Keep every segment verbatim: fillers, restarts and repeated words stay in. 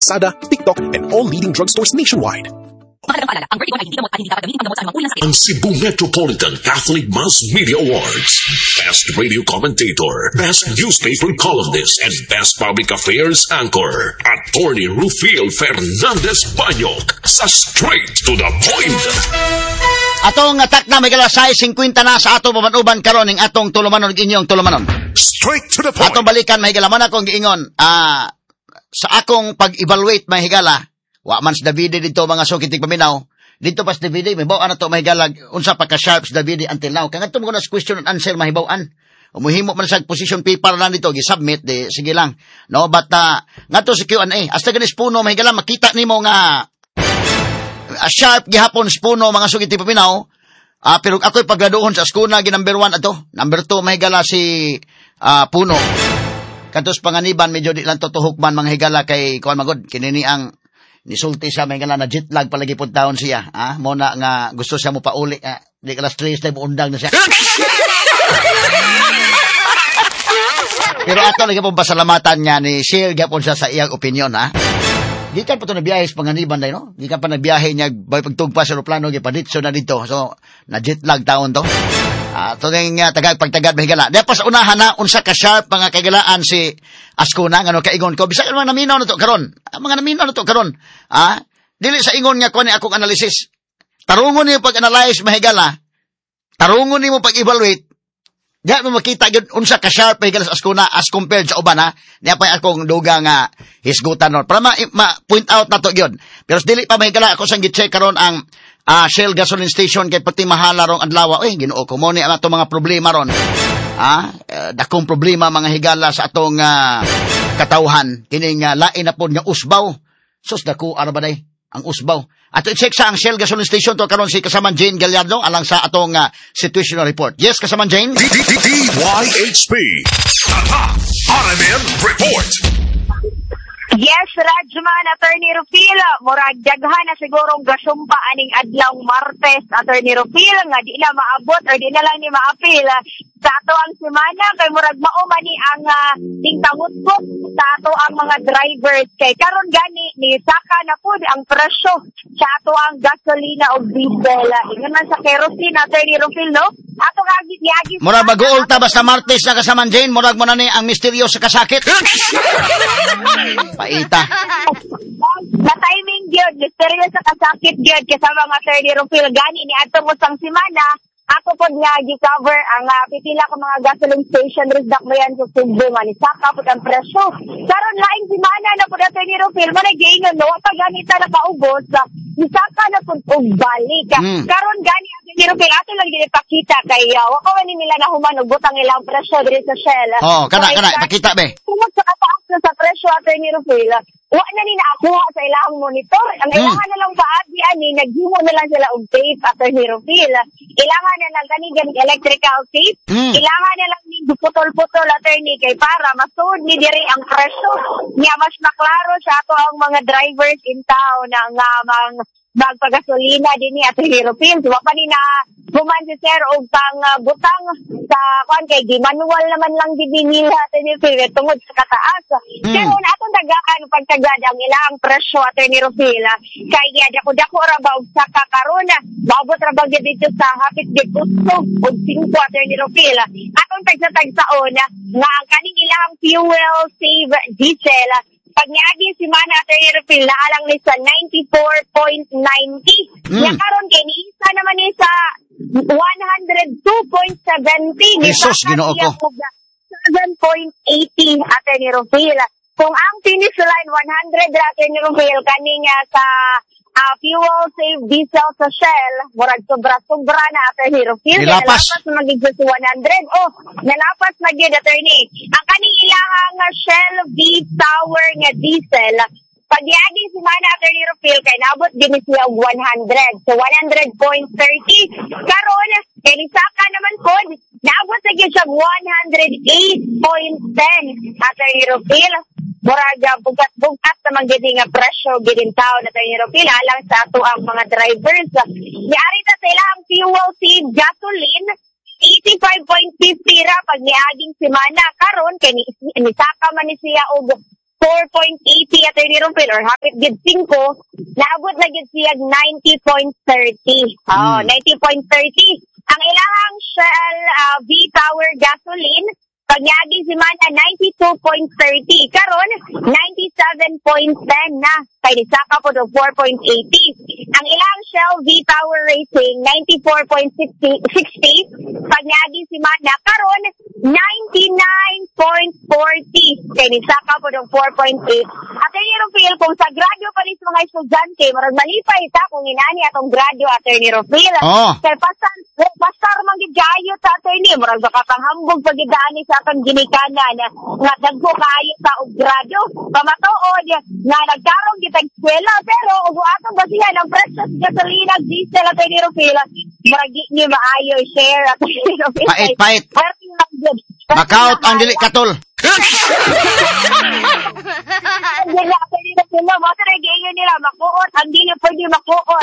Lazada, TikTok, and all leading drugstores nationwide. Ang Cebu Metropolitan Catholic Mass Media Awards. Best Radio Commentator, Best Newspaper Columnist, and Best Public Affairs Anchor. Attorney Rufil Fernandez Banyok sa Straight to the Point. Atong atak na may galasay fifty na sa ato paman-uban karon ning atong tulumanon inyong tulumanon. Straight to the point. Atong balikan may galaman akong giingon. Ah, sa akong pag-evaluate may higala. Wa man sa Davide dito mga sukitig paminaw. Dito pas Davide may bawa na to may galag unsa pa ka sharp sa Davide until now. Kang ato mo na question and answer mahibaw-an. Umuhimo man sa position paper na dito gi-submit di sige lang. No but uh, ngadto sa Q and A hasta ganis puno may gala makita nimo nga uh, sharp gihapon sa puno mga sukitig paminaw. Ah uh, pero ako'y paggraduhon sa skuna gi number one ato. Number two may gala si uh, puno. Kantos panganiban medyo di lang tutuhok man mga higala kay kuan magod kinini ang nisulti siya may gala na jet lag palagi pud taon siya ah mo na nga gusto siya mo pauli ah, di kala stress na undang na siya. Pero ato lagi po pasalamatan niya ni share gyapon siya sa iyang opinion ha. Gikan pa to na biyahe sa panganiban dai no. Gikan pa na biyahe niya bay pagtugpa sa eroplano gipaditso na dito. So na jet lag taon to. Ah, to ning uh, tagag pagtagad mahigala. Dapat sa unahan na unsa ka sharp mga kagalaan si Askuna ngano kaigon ko. Bisag man naminaw na to karon. Mga naminaw na to karon. Ah, dili sa ingon nga ko ni akong analysis. Tarungon niyo pag-analyze mahigala. Tarungon niyo pag-evaluate. Diya mo makita gyud unsa ka sharp mahigala sa Askuna as compared sa uban ha. Diya pa akong duga nga hisgutan no. Para ma, ma point out na to gyud. Pero dili pa mahigala ako sang gi-check karon ang Ah, uh, Shell gasoline station kay pati mahala rong adlaw. Oy, Ginoo ko mo ni ang ato mga problema ron. Ah, uh, dakong problema mga higala sa atong uh, katawhan. Kining uh, lain na pod nga usbaw. Sus dako ara ba day ang usbaw. Ato i-check sa ang Shell gasoline station to karon si kasaman Jane Gallardo alang sa atong uh, situational report. Yes, kasaman Jane. D Y H P. Aha, R M M report. Yes, Rajman, Attorney Rufil, murag daghan na sigurong gasumpa aning adlaw Martes, Attorney Rufil, nga di na maabot or di na lang ni maapil sa ato ang semana, kay murag mao man ni ang uh, tingtangot-kot sa ato ang mga drivers. Kay karon gani, ni saka na po ang presyo sa ato ang gasolina o diesel. Ingon man sa kerosene, Attorney Rufil, no? Ato nga giyagi. Murag bagool ta basta Martes na kasaman Jane, murag mo na ni ang misteryo sa kasakit. Paita. Sa timing gyud, misteryo sa kasakit gyud kasama mga Attorney Rufil gani ni atong usang semana. Ako po nga gi-cover ang uh, pipila ka mga gasoline station rin dakbayan sa Cebu nga ni saka po ang presyo. Karon laing semana na po Attorney Rufil man giingon no pa ganita na paubos sa isaka na po og balik. Mm. Karon gani Attorney Rufil ato lang ginipakita kay uh, wa ko man nila nahuman og butang ilang presyo diri sa Shell. Oh, kana kana makita be. Tungod sa kataas na sa presyo Attorney Rufil, wa na ni naakuha sa ilang monitor. Ang mm. ilangan na lang paagi ani naghimo na lang sila og tape Attorney Rufil. Ilangan na lang kani gan electrical tape. Mm. Ilangan na lang ni putol-putol Attorney kay para masud ni diri ang presyo. Nya mas maklaro sa ato ang mga drivers in town na nga mang magpagasolina dinhi Attorney Rufil. Wa pa ni na human si sir og pang uh, butang sa kuan kay di manual naman lang di binila Attorney Rufil tungod sa kataas. Mm. Pero atong dagaan pagtagad ang ilang presyo Attorney Rufil kay dako-dako ra ba og saka karon maabot ra ba dito sa hapit gid usog og singko Attorney Rufil. Atong tagsa-tagsaon nga ang kaning ilang fuel save diesel pag niagi si Mana Attorney Rufil na alang ni sa ninety-four point ninety. Mm. Ya karon kay ni isa naman ni sa one hundred two point seventy. Jesus, Ginoo ko. seven point eighty Attorney Rufil. Kung ang finish line one hundred Attorney Rufil kaninga sa uh, fuel save diesel sa Shell, murag sobra-sobra na Attorney Rufil. Nilapas. Nalapas na magiging sa one hundred. Oh, nalapas na gyud Attorney. Ang kaning ilahang Shell V-Tower nga diesel, pag yagi si Mana Attorney Rufil, kay nabot din siya one hundred. So, one hundred point thirty. Karon, kay nisaka naman po, nabot na siya one hundred eight point ten Attorney Rufil. Muraga, bugat-bugat na magiging nga presyo gidin tao na Attorney Rufil, alang sa ato ang mga drivers. Yari na sila ang fuel save gasoline, eighty-five point fifty ra pag niaging semana. Karon kay ni nisaka man ni siya og four point eight zero Attorney Romel or hapit gid five, naabot na gid siya ninety point three zero. Oh, Hmm. ninety point three zero. Ang ilahang Shell uh, V-Power gasoline, pagyagi si Mana ninety-two point three zero. Karon ninety-seven point one zero na. Kay nisaka po do four point eight zero. Ang ilang Shell V-Power Racing ninety-four point six zero. Pagyagi si Mana karon ninety-nine point four zero. Kay nisaka po do four point eight. At yung Romel, kung sa grado pa rin sa mga estudyante, marag malipay ta kung inani atong grado Attorney Romel. Oh. Kay pasar pasar man gid kayo sa attorney, marag makapanghambog pagidani sa atong ginikanan nga dagko kayo sa og grado. Pamatuod nga nagkaroon kita eskwela pero ug atong basihan ang presyo sa gasolina, diesel at Attorney Romel, marag di ni maayo share at Attorney Romel. Pait, pait. Working lang gid. Makaut ang dili katol. Hindi na pwede na sila. Mata na gayon nila. Makuot. Ang di na pwede makuot.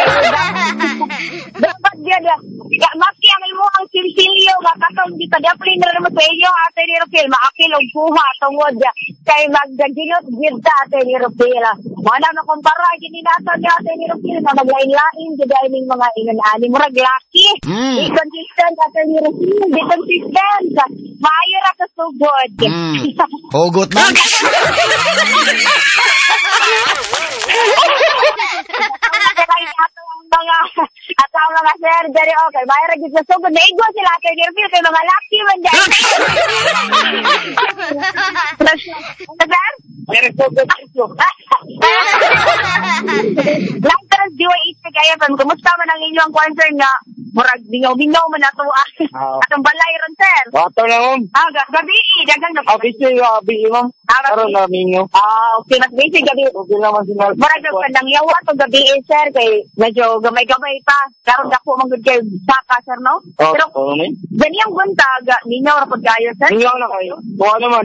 Dapat yan. Maski ang imo ang silsilyo. Makatong di kadapli na naman sa iyo. Attorney Romel. Maakil o buha. Tungod. Kay magdaginot gilta Attorney Romel. Mana na kumpara. Gininato niya Attorney Romel. Na maglain-lain. Gida ining mga inunani. Murag laki. Mm. Di consistent Attorney Romel. Di consistent. Maayo ra ka sugod. Hmm. Hugot man. mga at ang mga sir dari okay mayroon gid sa sugod na igwa sila Attorney Romel kay mga laki man dyan. Sir? Meron sugod ito. Lang taras D Y H kaya pan kumusta man ang inyong concern nga murag bingaw-bingaw man ato atong balay ron sir. Ato na ma'am. Ah, gabi dagang na. Abisi yung abi ma'am. Karon na minyo. Ah, okay mas busy gabi. Okay naman sinal. Murag na pandang yawa to gabi eh, sir kay medyo gamay-gamay pa. Karon dako man gud kay saka sir no. Pero Oo ni. gani ang buntag ninyo ra pud kayo sir. Minyo na kayo. Kuha naman.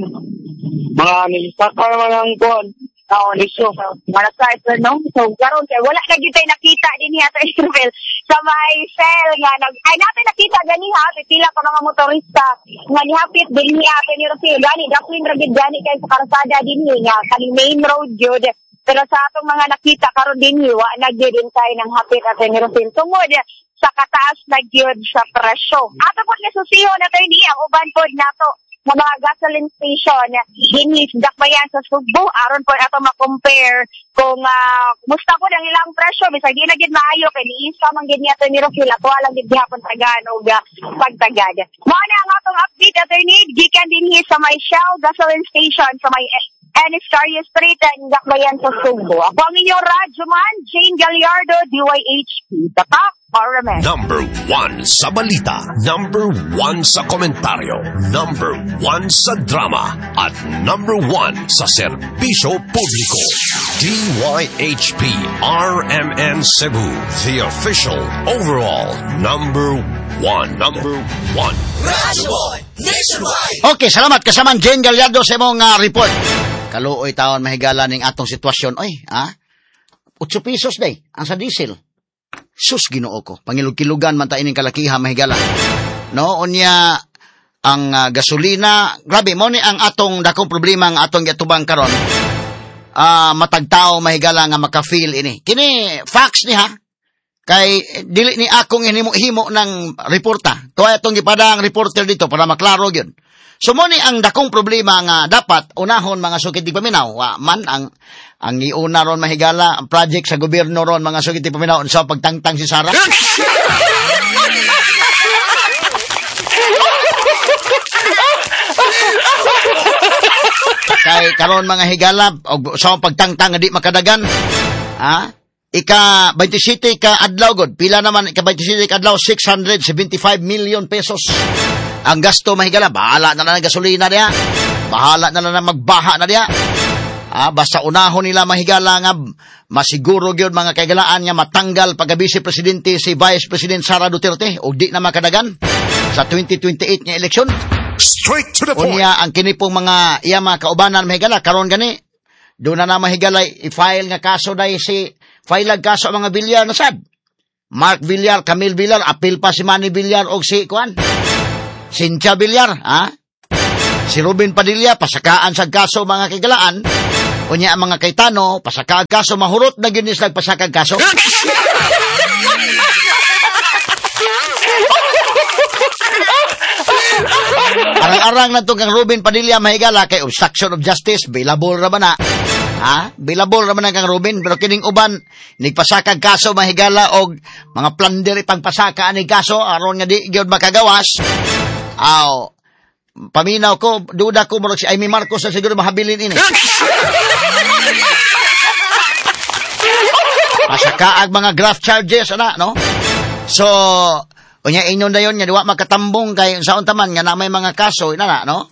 Mga nilistaka naman ang kuhan. Oo, lisyo. Para sa ito, no? So, karon kay wala na gyud tay nakita din ni Attorney Romel sa may Shell nga nag ay natin nakita gani ha pila pa mga motorista nga nihapit din ni Attorney Romel gani daplin ra gyud gani kay sa karsada din ni nga kaning main road gyud. Pero sa atong mga nakita karon din ni wa na gyud din tayo ng hapit Attorney Romel tungod sa kataas na gyud sa presyo. Ato pod ni susiho na tayo ni ang uban pod nato sa mga gasoline station dinhi dakbayan sa Sugbo aron po ato ma-compare kung uh, kumusta po ang ilang presyo bisag di na gid maayo kay niisa man gid ni Attorney Romel ato lang gid gihapon tagaan og uh, pagtagad. Mao na ang atong update Attorney gikan dinhi sa may Shell gasoline station sa may Anastasia Street ang dakbayan sa Sugbo. Ako ang inyong radyo man Jane Gallardo D Y H P Tatak Paramed. Number one sa balita. Number one sa komentaryo. Number one sa drama. At number one sa serbisyo publiko. D Y H P R M N Cebu. The official overall number one. Number one. Radyo Nationwide. Okay, salamat kasamang Jane Gallardo sa imong uh, report. Kaluoy taon mahigala ning atong sitwasyon. Oy, ha? eight pesos day ang sa diesel. Sus Ginoo ko. Pangilog-kilugan man ta ining kalakiha mahigala. No, unya ang uh, gasolina, grabe mo ni ang atong dakong problema ang atong gitubang karon. Ah, uh, matagtao mahigala nga maka-feel ini. Kini facts ni ha. Kay dili ni akong hinimo-himo ng reporta. Tuwa atong gipadang reporter dito para maklaro gyud. So mo ni ang dakong problema nga dapat unahon mga sukid di paminaw. Wa man ang ang iuna ron mahigala ang project sa gobyerno ron mga sukid di paminaw sa pagtangtang si Sara. Kay karon mga higala og sa pagtangtang nga di makadagan. Ha? Ika twenty-seven ka adlaw god. Pila naman ika twenty-seven ka adlaw six hundred seventy-five million pesos. Ang gasto mahigala, bahala na lang ng gasolina niya. Bahala na lang magbaha na niya. Ah, basta unahon nila mahigala nga masiguro gyud mga kaigalaan nga matanggal pagabisi presidente si Vice President Sara Duterte o di na makadagan sa twenty twenty-eight nga eleksyon. Straight to the point. Unya ang kini pong mga iya mga kaubanan mahigala karon gani do na na mahigala i-file nga kaso dai si file ag kaso mga Villar na sad. Mark Villar, Camille Villar, apil pa si Manny Villar og si kuan Cynthia Villar, ha? Si Ruben Padilla, pasakaan sa kaso mga kagalaan. Unya ang mga Cayetano, pasakag kaso, mahurot na ginis nagpasakag kaso. Arang-arang na itong kang Ruben Padilla mahigala kay obstruction of justice, bailable ra ba na? Ha? Bailable ra ba na kang Ruben? Pero kining uban, nagpasakag kaso mahigala og mga plunder ipangpasaka ani kaso, aron nga di gyud makagawas. Aw, paminaw ko, duda ko murag si Amy Marcos na siguro mahabilin ini. Pasakaag mga graft charges, ana, no? So, unya inyon na yun, nga diwa makatambong kay sa untaman nga na may mga kaso, ina na, no?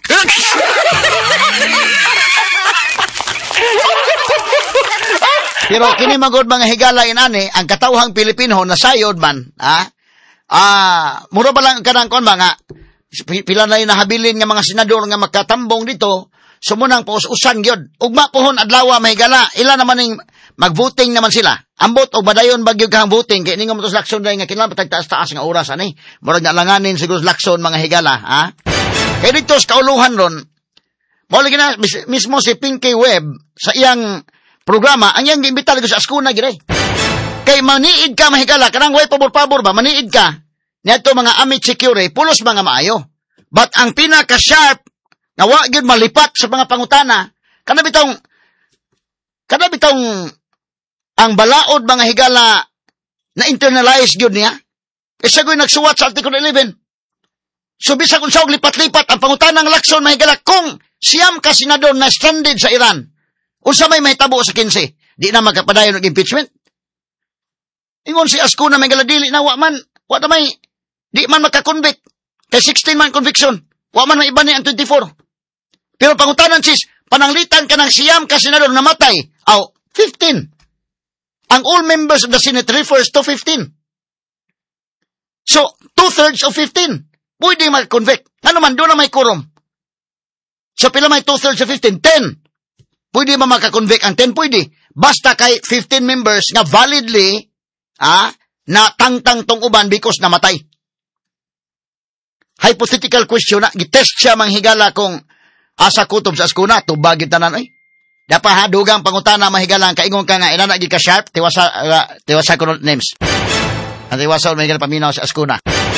Pero kini magod mga higala inani, ang katawhang Pilipino nasayod man, ha? Ah, mura ba lang kanang kon mga pila na nahabilin nga mga senador nga makatambong dito, sumunang paus-usan gyud. Ugma pohon adlaw mahigala, ila naman ning mag-voting naman sila. Ambot o badayon bagyog kang voting kay ningo mo to lakson dai nga kinahanglan patagtaas-taas nga oras ani. Murag na langanin siguro lakson mga higala, ha? Kay dito sa kauluhan ron, mo lagi na mismo si Pinky Webb sa iyang programa, ang iyang giimbitar ko sa Ascuna gid. Kay maniid ka mahigala, kanang way pabor-pabor ba, maniid ka. Niadto mga amit security, pulos mga maayo. But ang pinaka-sharp nga wa gyud malipat sa mga pangutana, kana bitong kana bitong ang balaod mga higala na internalize gyud niya. Isa ko'y nagsuwat sa Article eleven. So bisag unsa og lipat-lipat ang pangutanang lakson mga higala kung siyam ka senador na stranded sa Iran. Unsa may mahitabo sa kinse? Di na magkapadayon og impeachment. Ingon si Ascuna may galadili na wa man, wa na may di man makakonvict. Kay sixteen man conviction. Wa man may iba ni ang twenty-four. Pero pangutanan sis, pananglitan ka ng siyam ka senador na matay. Aw, fifteen. Ang all members of the Senate refers to fifteen. So, two-thirds of fifteen. Pwede mag-convict. Ano man, doon na may quorum. So, pila may two-thirds of fifteen? ten. Pwede ba makakonvict ang ten? Pwede. Basta kay fifteen members nga validly ah, na tangtang tong uban because namatay. Hypothetical question na. Gitest siya manghigala kung asa kutob sa Ascuna. Tubagit na nanay. Dapat ha, dugang pangutana mahigalang kaingon ka nga, inana gi ka sharp, tiwasa, uh, tiwasa ko names. Ang tiwasa, may paminaw sa Ascuna.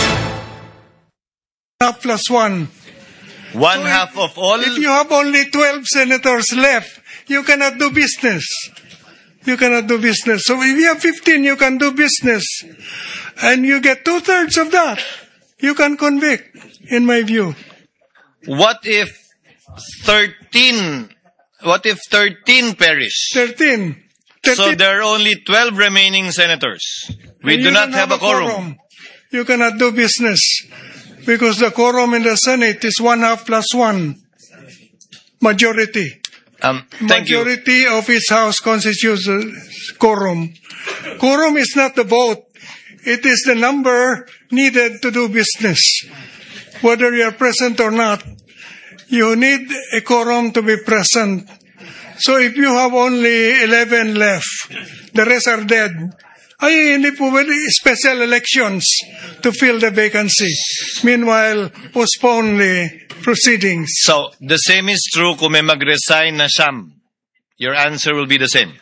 Half plus one. One So half if- of all. If you have only twelve senators left, you cannot do business. You cannot do business. So if you have fifteen, you can do business. And you get two-thirds of that. You can convict, in my view. What if thirteen? What if thirteen perish? thirteen. So thirteen. there are only twelve remaining senators. We And do you not don't have a quorum. You cannot do business. Because the quorum in the Senate is one half plus one. Majority. Um, thank you. Majority of its house constitutes a quorum. Quorum is not the vote. It is the number needed to do business. Whether you are present or not, you need a quorum to be present. So if you have only eleven left, the rest are dead. Ay, hindi po pwede special elections to fill the vacancy. Meanwhile, postpone the proceedings. So the same is true kung may mag-resign na siyam. Your answer will be the same.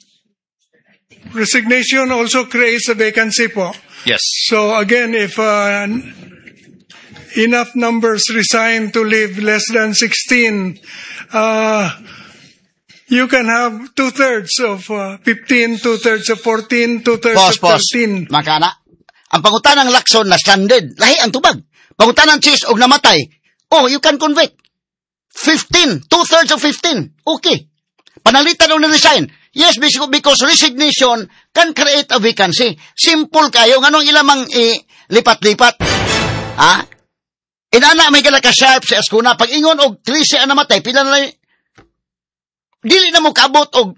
Resignation also creates a vacancy po. Yes. So again, if uh, enough numbers resign to leave less than sixteen, uh, you can have two-thirds of uh, fifteen, two-thirds of fourteen, two-thirds Pos, of pos. thirteen. Makana. Ang pangutanang lakson na stranded, lahi ang tubag. Pangutanang sis og namatay. Oh, you can convict. fifteen, two-thirds of fifteen. Okay. Panalitan o na-resign. Yes, because resignation can create a vacancy. Simple kayo. Anong ilamang eh, lipat-lipat? Ha? Inana may gala ka sharp sa Ascuna. Pag ingon og trese ang namatay, pila na lang, dili na mo kaabot og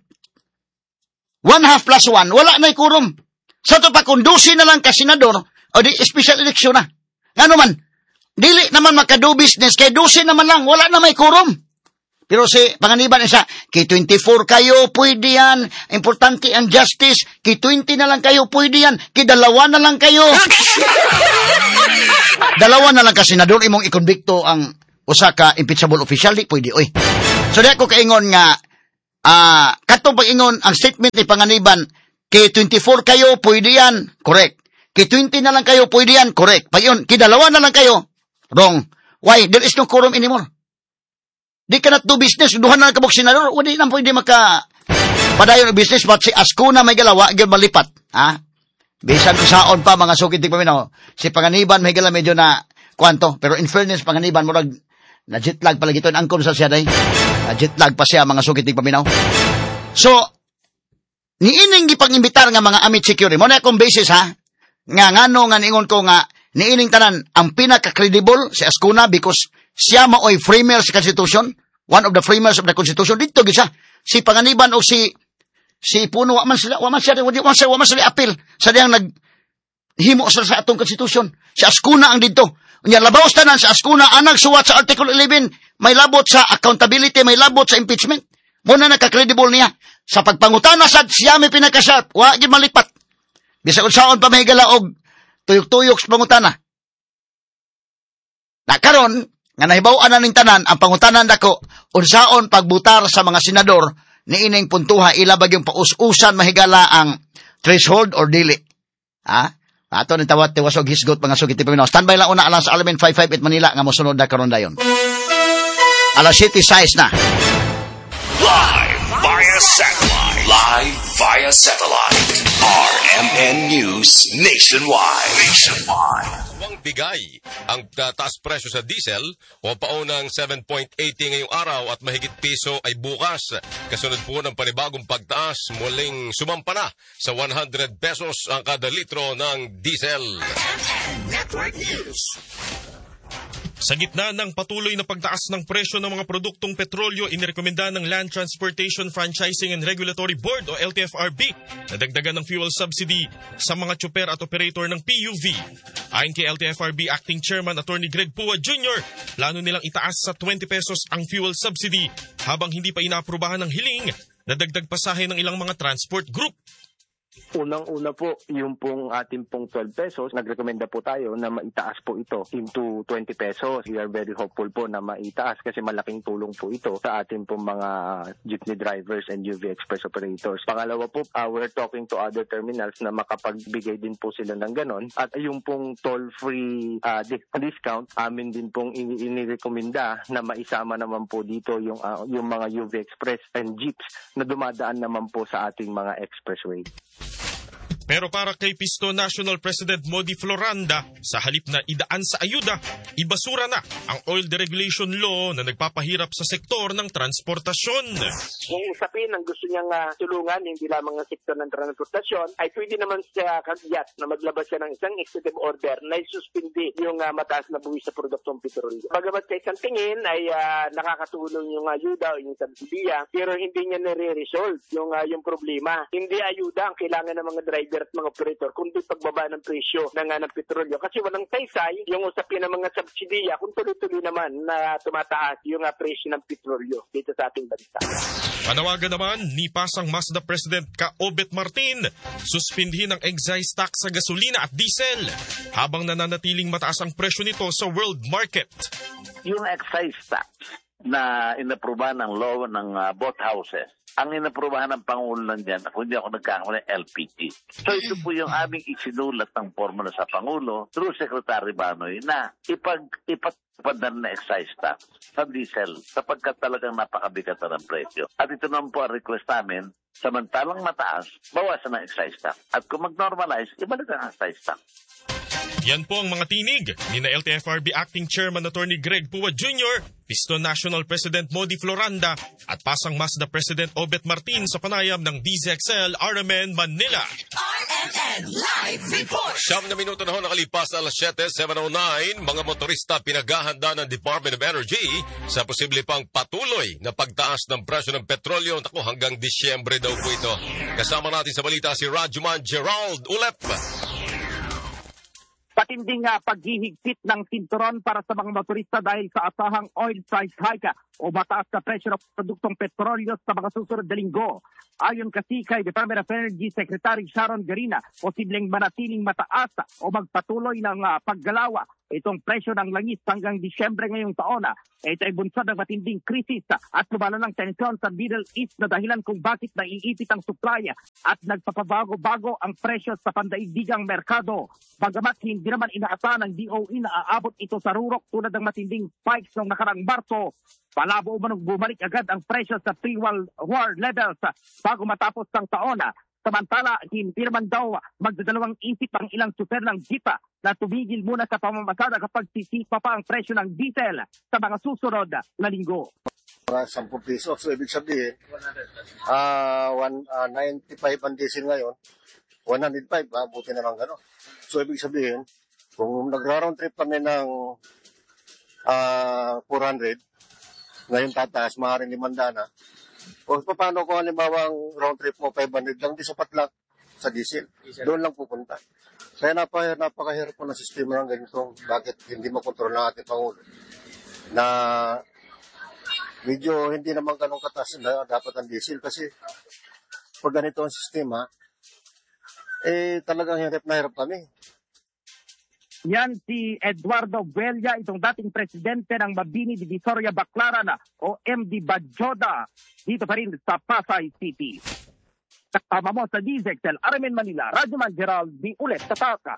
one half plus one. Wala na'y quorum. Sa ito pa, kung dosi na lang ka senador, o di special election na. Ano man, dili naman makado business, kay dosi naman lang, wala na may quorum. Pero si panganiban isa, kay twenty-four kayo, pwede yan. Importante ang justice. Kay twenty na lang kayo, pwede yan. Kay dalawa na lang kayo. Dalawa na lang ka senador, imong ikonbikto ang usa ka impeachable official, di pwede, oy. So, di ako kaingon nga, ah, uh, katong pag-ingon, ang statement ni Panganiban, K twenty-four kayo, pwede yan, correct. K twenty na lang kayo, pwede yan, correct. Pa yun, kidalawa na lang kayo, wrong. Why? There is no quorum anymore. Di ka not do business, duhan na lang kabok senador, wala na pwede maka, padayon ang business, but si Ascuna may galawa, yun malipat, ha? Bisan usaon pa, mga sukit, paminaw. Si Panganiban, may gala medyo na, kwanto, pero in fairness, Panganiban, murag, na jetlag pala gito, angkon sa siya day. Na jetlag pa siya, mga sukit, paminaw. So, niining gipang-imbitar nga mga amit security, mo na akong basis, ha? Nga ngano nga ningon ko nga, niining tanan, ang pinaka-credible si Ascuna because siya maoy framer sa Constitution, one of the framers of the Constitution, dito gisa, si Panganiban o si si Puno, waman sila, waman siya, waman siya, waman sila apil, sa diyang naghimo sa, sa atong Constitution. Si Ascuna ang dito. Unya, labaw tanan si Ascuna, anang suwat sa Article eleven, may labot sa accountability, may labot sa impeachment. Muna naka-credible niya. Sa pagpangutana sa siya may pinaka-sharp, wag malipat. Bisa unsaon pa may galaog, tuyok-tuyok sa pangutana. Nakaron, nga nahibaw-an na ning tanan, ang pangutanan dako, unsaon pagbutar sa mga senador, niining puntuha, ilabag yung paus-usan mahigala ang threshold or dili. Ha? Ato ni tawat tiwasog hisgot mga sugiti paminaw. Standby lang una alang sa Alamin five five eight Manila nga mosunod na karon dayon. Alas City size na. Live via satellite. Live via satellite. R M N News Nationwide. Nationwide. Huwag bigay ang uh, taas presyo sa diesel o paunang seven point eighty ngayong araw at mahigit piso ay bukas. Kasunod po ng panibagong pagtaas, muling sumampa na sa one hundred pesos ang kada litro ng diesel. Network News. Sa gitna ng patuloy na pagtaas ng presyo ng mga produktong petrolyo, inirekomenda ng Land Transportation Franchising and Regulatory Board o L T F R B na dagdagan ng fuel subsidy sa mga tsuper at operator ng P U V. Ayon kay L T F R B Acting Chairman Attorney Greg Pua Junior, plano nilang itaas sa twenty pesos ang fuel subsidy habang hindi pa inaaprubahan ng hiling na dagdag pasahe ng ilang mga transport group. Unang-una po, yung pong ating pong twelve pesos, nagrekomenda po tayo na maitaas po ito into twenty pesos. We are very hopeful po na maitaas kasi malaking tulong po ito sa ating pong mga jeepney drivers and U V express operators. Pangalawa po, uh, we're talking to other terminals na makapagbigay din po sila ng ganon. At yung pong toll-free uh, discount, amin din pong inirekomenda na maisama naman po dito yung, uh, yung mga U V express and jeeps na dumadaan naman po sa ating mga expressway. Pero para kay Pisto National President Modi Floranda, sa halip na idaan sa ayuda, ibasura na ang oil deregulation law na nagpapahirap sa sektor ng transportasyon. Kung usapin ang gusto niyang uh, tulungan, hindi lamang ang sektor ng transportasyon, ay pwede naman siya kagyat na maglabas siya ng isang executive order na isuspindi yung uh, mataas na buwis sa produktong petrolyo. Bagamat sa isang tingin ay uh, nakakatulong yung ayuda o yung subsidiya, pero hindi niya nare-resolve yung, uh, yung problema. Hindi ayuda ang kailangan ng mga driver at mga operator, kundi pagbaba ng presyo ng, uh, ng petrolyo. Kasi walang saysay yung usapin ng mga subsidiya kung tuloy-tuloy naman na tumataas yung uh, presyo ng petrolyo dito sa ating bansa. Panawagan naman ni Pasang Mazda President Ka Obet Martin, suspindihin ang excise tax sa gasolina at diesel habang nananatiling mataas ang presyo nito sa world market. Yung excise tax na inaprubahan ng law ng uh, both houses, ang inaprubahan ng Pangulo nandiyan, ako hindi ako nagkakamali, L P G. So ito po yung aming isinulat ng formula sa Pangulo through Secretary Banoy na ipag, ipatupad na excise tax sa diesel sapagkat talagang napakabigat na ng presyo. At ito naman po ang request namin, samantalang mataas, bawasan ng excise tax. At kung mag-normalize, ibalik ang excise tax. Yan po ang mga tinig ni na L T F R B Acting Chairman Attorney Greg Pua Junior, Pisto National President Modi Floranda at Pasang Mazda President Obet Martin sa panayam ng D Z X L R M N Manila. R M N Live Report. Siyam na minuto na ho nakalipas alas seven, seven oh nine. Mga motorista pinaghahanda ng Department of Energy sa posible pang patuloy na pagtaas ng presyo ng petrolyo. Naku, hanggang Disyembre daw po ito. Kasama natin sa balita si Rajuman Gerald Ulep. Patinding uh, paghihigpit ng sinturon para sa mga motorista dahil sa asahang oil price hike. o mataas na presyo ng produktong petrolyo sa mga susunod na linggo. Ayon kasi kay Department of Energy Secretary Sharon Garina, posibleng manatiling mataas o magpatuloy ng uh, paggalawa itong presyo ng langis hanggang Disyembre ngayong taon. Ito ay bunsod ng matinding krisis at lumalalang tensyon sa Middle East na dahilan kung bakit naiipit ang supply at nagpapabago-bago ang presyo sa pandaigdigang merkado. Bagamat hindi naman inaasahan ng D O E na aabot ito sa rurok tulad ng matinding spikes noong nakarang Marso, palabo umanong bumalik agad ang presyo sa pre-war war levels bago matapos ng taon. Samantala, hindi naman daw magdadalawang isip ang ilang super ng jeepa na tumigil muna sa pamamasada kapag sisipa pa ang presyo ng diesel sa mga susunod na linggo. Mga sampung piso. So, ibig sabihin, uh, one, uh, ninety-five ang diesel ngayon, one hundred five, ah, buti na lang gano'n. So, ibig sabihin, kung nagra-round trip kami ng uh, four hundred, ngayon tataas, maaaring limanda na. O paano kung halimbawa ang round trip mo five hundred lang, di sapat lang sa diesel. Doon lang pupunta. Kaya napaka, napakahirap po ng sistema ng ganito. Bakit hindi makontrol ng ating Pangulo? Na medyo hindi naman ganun kataas na dapat ang diesel. Kasi pag ganito ang sistema, eh talagang hirap na hirap kami. Yan si Eduardo Buelya, itong dating presidente ng Mabini Divisoria Baclaran o M D Bajoda, dito pa rin sa Pasay City. Kasama mo sa D Z X L, Armin Manila, Radyo Man Gerald, di ulit tataka.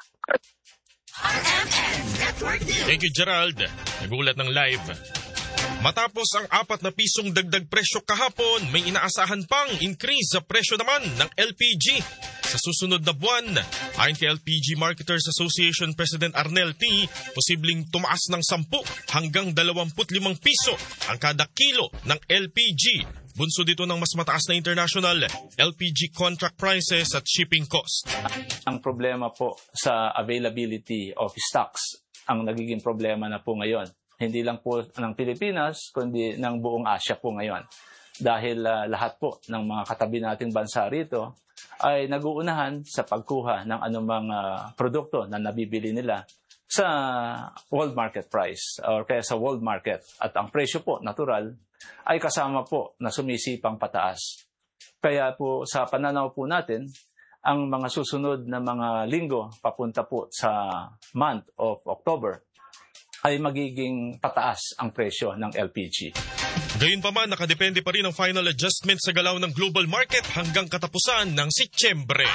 Thank you, Gerald. Nagulat ng live. Matapos ang apat na pisong dagdag presyo kahapon, may inaasahan pang increase sa presyo naman ng L P G. Sa susunod na buwan, ayon kay L P G Marketers Association President Arnel T, posibleng tumaas ng sampu hanggang dalawamput limang piso ang kada kilo ng L P G. Bunso dito ng mas mataas na international L P G contract prices at shipping cost. Ang problema po sa availability of stocks ang nagiging problema na po ngayon. Hindi lang po ng Pilipinas, kundi ng buong Asia po ngayon. Dahil uh, lahat po ng mga katabi nating bansa rito ay nag-uunahan sa pagkuha ng anumang uh, produkto na nabibili nila sa world market price or kaya sa world market. At ang presyo po, natural, ay kasama po na sumisipang pataas. Kaya po sa pananaw po natin, ang mga susunod na mga linggo papunta po sa month of October ay magiging pataas ang presyo ng L P G. Gayunpaman, nakadepende pa rin ang final adjustment sa galaw ng global market hanggang katapusan ng Setyembre.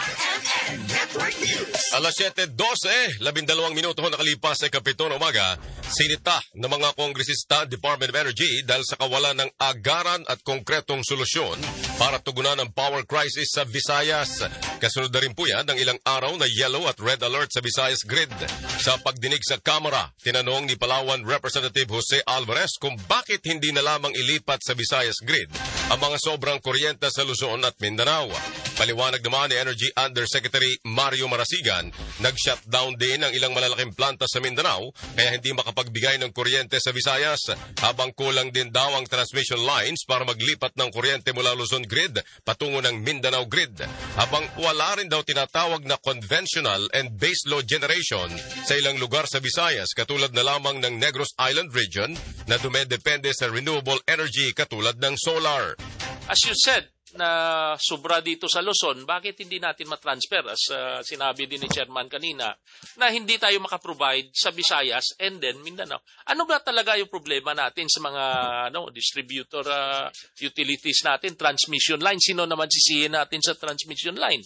Alas siyete dose, labindalawang minuto nakalipas sa kapito ng umaga, sinita ng mga kongresista Department of Energy dahil sa kawalan ng agaran at konkretong solusyon para tugunan ang power crisis sa Visayas. Kasunod na rin po yan ng ilang araw na yellow at red alert sa Visayas grid. Sa pagdinig sa Kamara, tinanong ni Palawan Representative Jose Alvarez kung bakit hindi na lamang ilipat sa Visayas grid ang mga sobrang kuryente sa Luzon at Mindanao. Paliwanag naman ni Energy Undersecretary Mario Marasigan, nag-shutdown din ang ilang malalaking planta sa Mindanao kaya hindi makapagbigay ng kuryente sa Visayas, habang kulang din daw ang transmission lines para maglipat ng kuryente mula Luzon grid patungo ng Mindanao grid, habang wala rin daw tinatawag na conventional and baseload generation sa ilang lugar sa Visayas katulad na lamang ng Negros Island region na dumedepende sa renewable energy katulad ng solar. As you said, na sobra dito sa Luzon, bakit hindi natin matransfer? As uh, sinabi din ni Chairman kanina, na hindi tayo makaprovide sa Visayas and then Mindanao. Ano ba talaga yung problema natin sa mga ano, distributor uh, utilities natin, transmission line? Sino naman sisihin natin sa transmission line?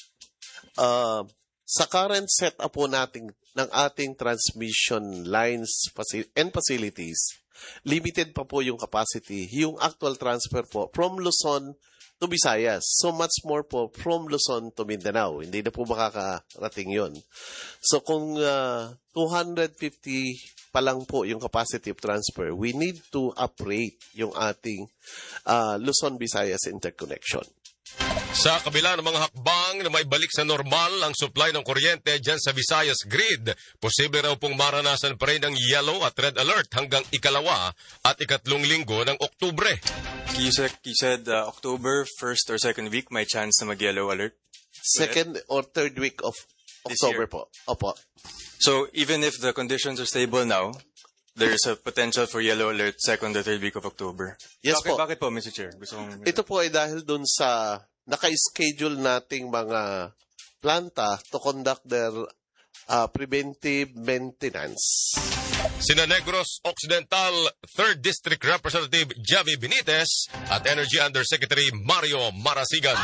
Uh, sa current setup po natin ng ating transmission lines and facilities, limited pa po yung capacity. Yung actual transfer po from Luzon to Visayas. So much more po from Luzon to Mindanao. Hindi na po makakarating yun. So kung uh, two hundred fifty pa lang po yung capacity of transfer, we need to uprate yung ating uh, Luzon-Visayas interconnection. Sa kabila ng mga hakbang na may balik sa normal ang supply ng kuryente dyan sa Visayas grid, posible raw pong maranasan pa rin ang yellow at red alert hanggang ikalawa at ikatlong linggo ng Oktubre. You said, you said uh, October, first or second week, may chance na mag-yellow alert? Second or third week of October po. Opo. So even if the conditions are stable now, there's a potential for yellow alert second or third week of October. Yes bakit, po. Bakit po, Mister Chair? Gusto kong... Ito po ay dahil dun sa naka-schedule nating mga planta to conduct their uh, preventive maintenance. Sina Negros Occidental third District Representative Javi Benitez at Energy Undersecretary Mario Marasigan.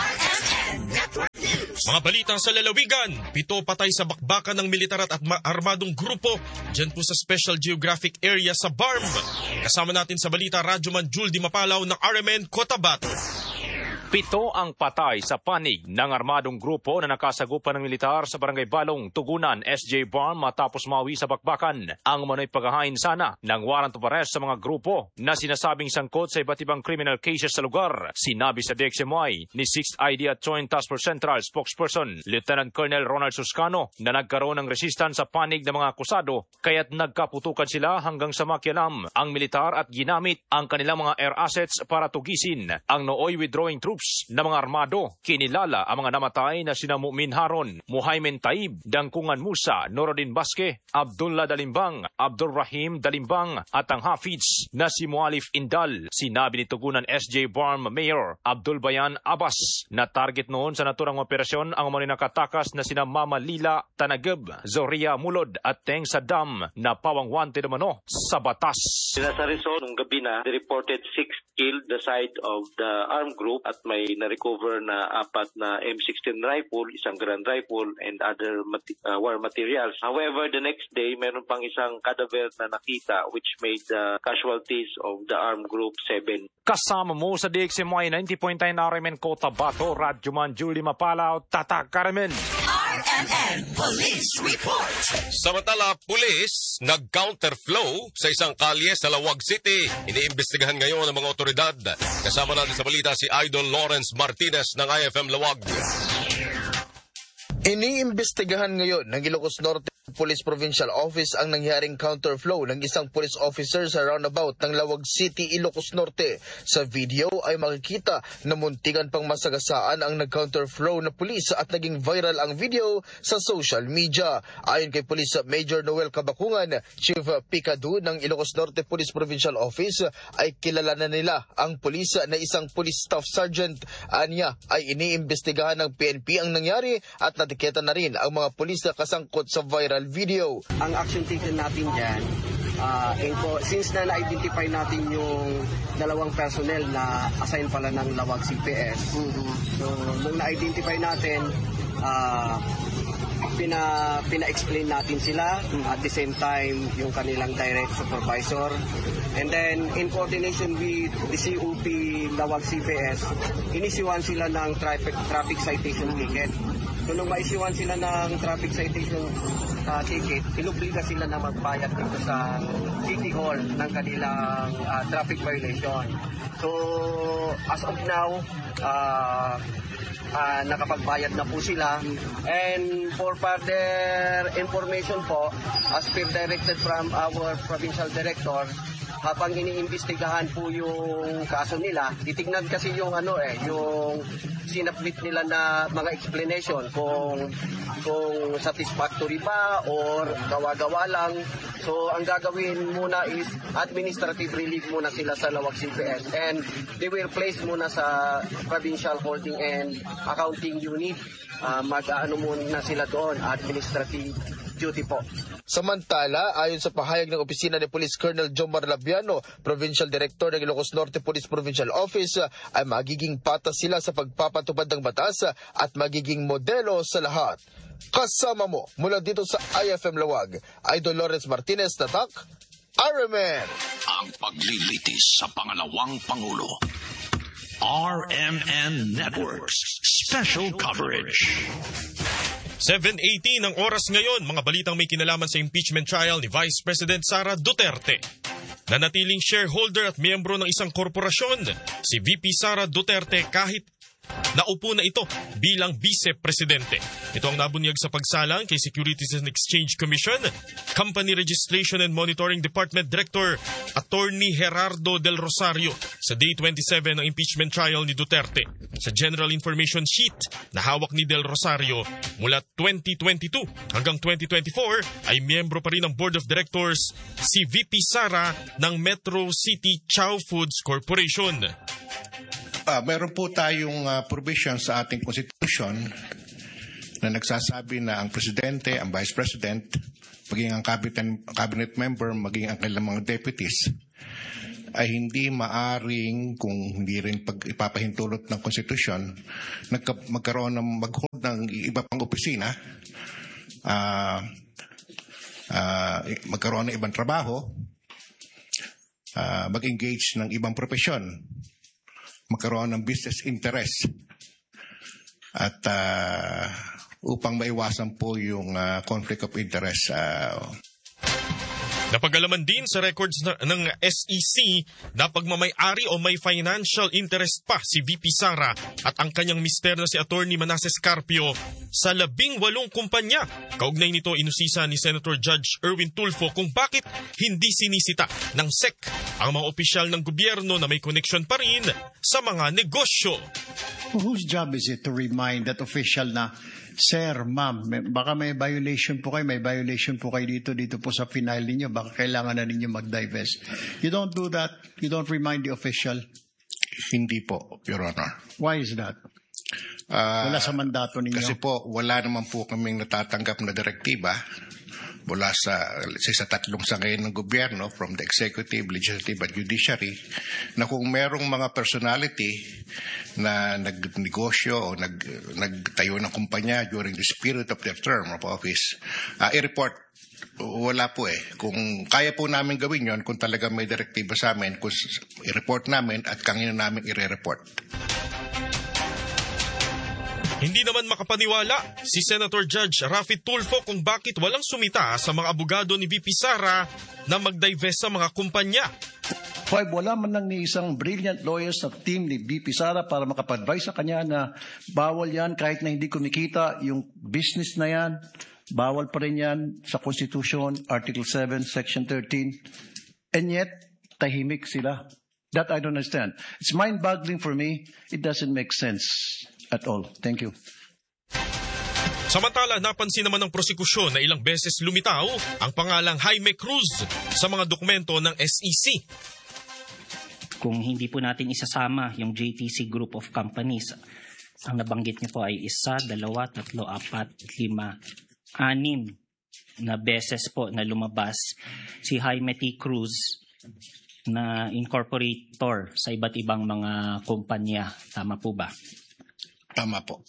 Mga balita sa lalawigan, pito patay sa bakbakan ng militar at armadong grupo dyan po sa Special Geographic Area sa B A R M. Kasama natin sa balita, Radyoman Jul Di Mapalaw ng R M N Cotabato. Pito ang patay sa panig ng armadong grupo na nakasagupan ng militar sa Barangay Balong, Tugunan, S J Barm matapos mawi sa bakbakan. Ang manoy paghahain sana ng warrant of arrest sa mga grupo na sinasabing sangkot sa iba't ibang criminal cases sa lugar. Sinabi sa D X M Y ni sixth I D at Joint Task Force Central spokesperson Lieutenant Colonel Ronald Suscano na nagkaroon ng resistance sa panig ng mga akusado kaya't nagkaputukan sila hanggang sa makialam ang militar at ginamit ang kanilang mga air assets para tugisin ang nooy withdrawing troops na mga armado. Kinilala ang mga namatay na sina Mu'min Haron, Muhaymin Taib, Dangkungan Musa, Norodin Baske, Abdullah Dalimbang, Abdul Rahim Dalimbang at ang Hafiz na si Mualif Indal. Sinabi ni Tugunan S J Barm Mayor Abdul Bayan Abbas na target noon sa naturang operasyon ang mga nakatakas na sina Mama Lila Tanageb, Zoria Mulod at Teng Saddam na pawang wanted umano sa batas. Sa Rizal, nung gabi na, they reported six killed the side of the armed group at may na-recover na apat na M sixteen rifle, isang Grand rifle, and other mat- uh, war materials. However, the next day, meron pang isang cadaver na nakita which made the casualties of the armed group seven. Kasama mo sa D X M Y ninety point nine R M N Cotabato, Radyoman Julie Mapalaw, Tatak Karamin. R M N Police Report. Samantala, pulis nag-counterflow sa isang kalye sa Lawag City. Iniimbestigahan ngayon ng mga otoridad. Kasama natin sa balita si Idol Lawrence Martinez ng I F M Lawag. Iniimbestigahan ngayon ng Ilocos Norte Police Provincial Office ang nangyaring counterflow ng isang police officer sa roundabout ng Lawag City, Ilocos Norte. Sa video ay makikita na muntikan pang masagasaan ang nag-counterflow na pulis at naging viral ang video sa social media. Ayon kay Police Major Noel Kabakungan, Chief Picado ng Ilocos Norte Police Provincial Office, ay kilala na nila ang pulis na isang police staff sergeant. Anya ay iniimbestigahan ng P N P ang nangyari at natiketa na rin ang mga pulis na kasangkot sa viral video. Ang action taken natin dyan, uh, info, since na na-identify natin yung dalawang personnel na assign pala ng Lawag C P S, mm-hmm. so nung na-identify natin, uh, pina, pina-explain natin sila, mm-hmm. at the same time yung kanilang direct supervisor, and then in coordination with the C O P Lawag C P S, inisiwan sila ng traffic, traffic citation ticket. So nung ma-issuean sila ng traffic citation uh, ticket, inubliga sila na magbayad dito sa City Hall ng kanilang uh, traffic violation. So as of now, uh, uh, nakapagbayad na po sila. And for further information po, as per directed from our provincial director, habang iniimbestigahan po yung kaso nila, titignan kasi yung ano eh, yung sinabit nila na mga explanation kung kung satisfactory ba or gawa-gawa lang. So ang gagawin muna is administrative relief muna sila sa Lawag C P S, and they will place muna sa provincial holding and accounting unit. Uh, mag-ano muna sila doon, administrative duty po. Samantala, ayon sa pahayag ng opisina ni Police Colonel Jomar Labiano, Provincial Director ng Ilocos Norte Police Provincial Office, ay magiging patas sila sa pagpapatupad ng batas at magiging modelo sa lahat. Kasama mo mula dito sa I F M Lawag, Idol Lawrence Martinez, Tatak, R M N. Ang paglilitis sa pangalawang Pangulo. R M N Networks Special Coverage. seven eighteen ang oras ngayon, mga balitang may kinalaman sa impeachment trial ni Vice President Sara Duterte. Nanatiling shareholder at miyembro ng isang korporasyon, si V P Sara Duterte kahit naupo na ito bilang vice-presidente. Ito ang nabunyag sa pagsalang kay Securities and Exchange Commission, Company Registration and Monitoring Department Director Attorney Gerardo Del Rosario sa Day twenty-seven ng impeachment trial ni Duterte. Sa General Information Sheet na hawak ni Del Rosario, mula twenty twenty-two hanggang twenty twenty-four ay miyembro pa rin ng Board of Directors si V P Sara ng Metro City Chow Foods Corporation. Uh, meron po tayong uh, provision sa ating Constitution na nagsasabi na ang Presidente, ang Vice President, maging ang cabinet, cabinet member, maging ang kailang mga deputies, ay hindi maaring, kung hindi rin pag ipapahintulot ng Constitution, nagka, magkaroon ng mag-hold ng iba pang opisina, uh, uh, magkaroon ng ibang trabaho, uh, mag-engage ng ibang profesyon, magkaroon ng business interest, at uh, upang maiwasan po yung uh, conflict of interest. Uh, Napag-alaman din sa records na, ng S E C na pagmamay-ari o may financial interest pa si V P Sara at ang kanyang mister na si Attorney Manasseh Carpio sa labing walong kumpanya. Kaugnay nito, inusisa ni Senator Judge Erwin Tulfo kung bakit hindi sinisita ng S E C ang mga opisyal ng gobyerno na may connection pa rin sa mga negosyo. Whose job is it to remind that official na, Sir, ma'am, may, baka may violation po kayo, may violation po kayo dito, dito po sa final ninyo, baka kailangan na ninyo mag-divest. You don't do that? You don't remind the official? Hindi po, Your Honor. Why is that? Uh, wala sa mandato ninyo? Kasi po, wala naman po kaming natatanggap na direktiba mula sa, sa tatlong sangay ng gobyerno, from the executive, legislative, at judiciary, na kung merong mga personality na nagnegosyo o nag, nagtayo ng kumpanya during the period of their term of office, uh, i-report. Wala po eh. Kung kaya po namin gawin yon, kung talaga may direktiba sa amin, kung i-report namin at kanino namin i-report. Hindi naman makapaniwala si Senator Judge Rafi Tulfo kung bakit walang sumita sa mga abogado ni V P Sara na mag-divest sa mga kumpanya. Five, wala man lang ni isang brilliant lawyer sa team ni V P Sara para makapag-advise sa kanya na bawal yan kahit na hindi kumikita yung business na yan. Bawal pa rin yan sa Constitution, Article seven, Section thirteen. And yet, tahimik sila. That I don't understand. It's mind-boggling for me. It doesn't make sense at all. Thank you. Samantala, napansin naman ng prosekusyon na ilang beses lumitaw ang pangalang Jaime Cruz sa mga dokumento ng S E C. Kung hindi po natin isasama yung J T C Group of Companies, ang nabanggit niyo po ay isa, dalawa, tatlo, apat, lima, anim na beses po na lumabas si Jaime T. Cruz na incorporator sa iba't ibang mga kumpanya. Tama po ba? Tama po.